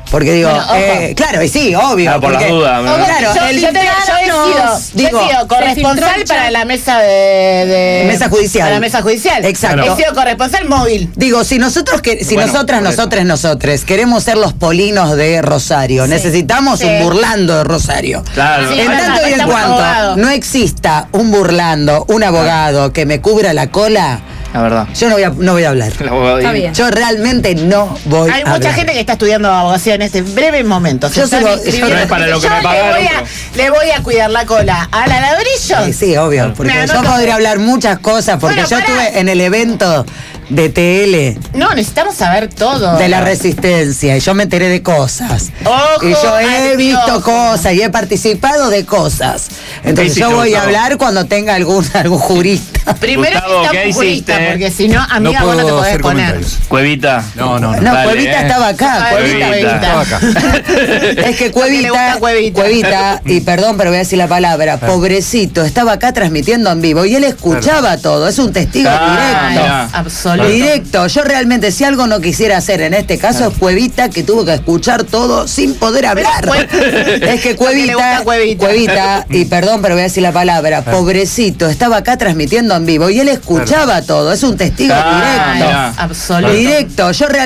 Porque digo, Bueno, ojo. eh, claro, y sí, obvio. Ah, por las porque- dudas, me- Ojo, Claro, yo, el yo te- yo he sido, filtrarnos, yo he digo, sido corresponsal filtró para el la mesa de, de- Mesa judicial. para la mesa judicial. Exacto. He sido corresponsal móvil. Digo, si nosotros que, si Bueno, nosotras, por eso. nosotros, nosotros queremos ser los polinos de Rosario, necesitamos Sí. un burlando de Rosario. Claro. Sí, En bueno, tanto y en estamos cuanto abogados. no exista un burlando, un abogado que me cubra la cola, La verdad. yo no voy a, no voy a hablar. El abogado Está ahí. bien. Yo realmente no voy Hay a mucha hablar. gente que está estudiando abogacía en este breve momento. Se Yo están sigo- inscribiendo. No es para lo que Yo me le pagaron, voy, a, le voy a cuidar la cola a la ladrillo. Sí, sí, obvio, porque Me yo anoto- podría hablar muchas cosas, porque Bueno, yo pará. estuve en el evento de T L No, necesitamos saber todo. de la Resistencia y yo me enteré de cosas. Ojo y yo he al visto piojo. cosas y he participado de cosas. Entonces ¿Qué yo hiciste, voy a Gustavo? hablar cuando tenga algún, algún jurista. Primero Gustavo, está ¿qué un jurista, hiciste? porque si no, amiga, no vos no te puedo podés hacer poner. comentarios. Cuevita. No, no, no. No, Dale, Cuevita eh. estaba acá. Ah, Cuevita. Cuevita. Estaba acá. Es que Porque le gusta Cuevita, Cuevita. Cuevita, y perdón, pero voy a decir la palabra, pobrecito, estaba acá transmitiendo en vivo y él escuchaba todo, es un testigo Ah, directo. mirá. Absoluto. Directo, yo realmente si algo no quisiera hacer en este caso es Cuevita que tuvo que escuchar todo sin poder hablar. Cue- Es que Porque le gusta Cuevita, Cuevita. y perdón, pero voy a decir la palabra, pobrecito, estaba acá transmitiendo en vivo y él escuchaba todo, es un testigo Ah, directo. mirá. Absoluto. Directo, yo realmente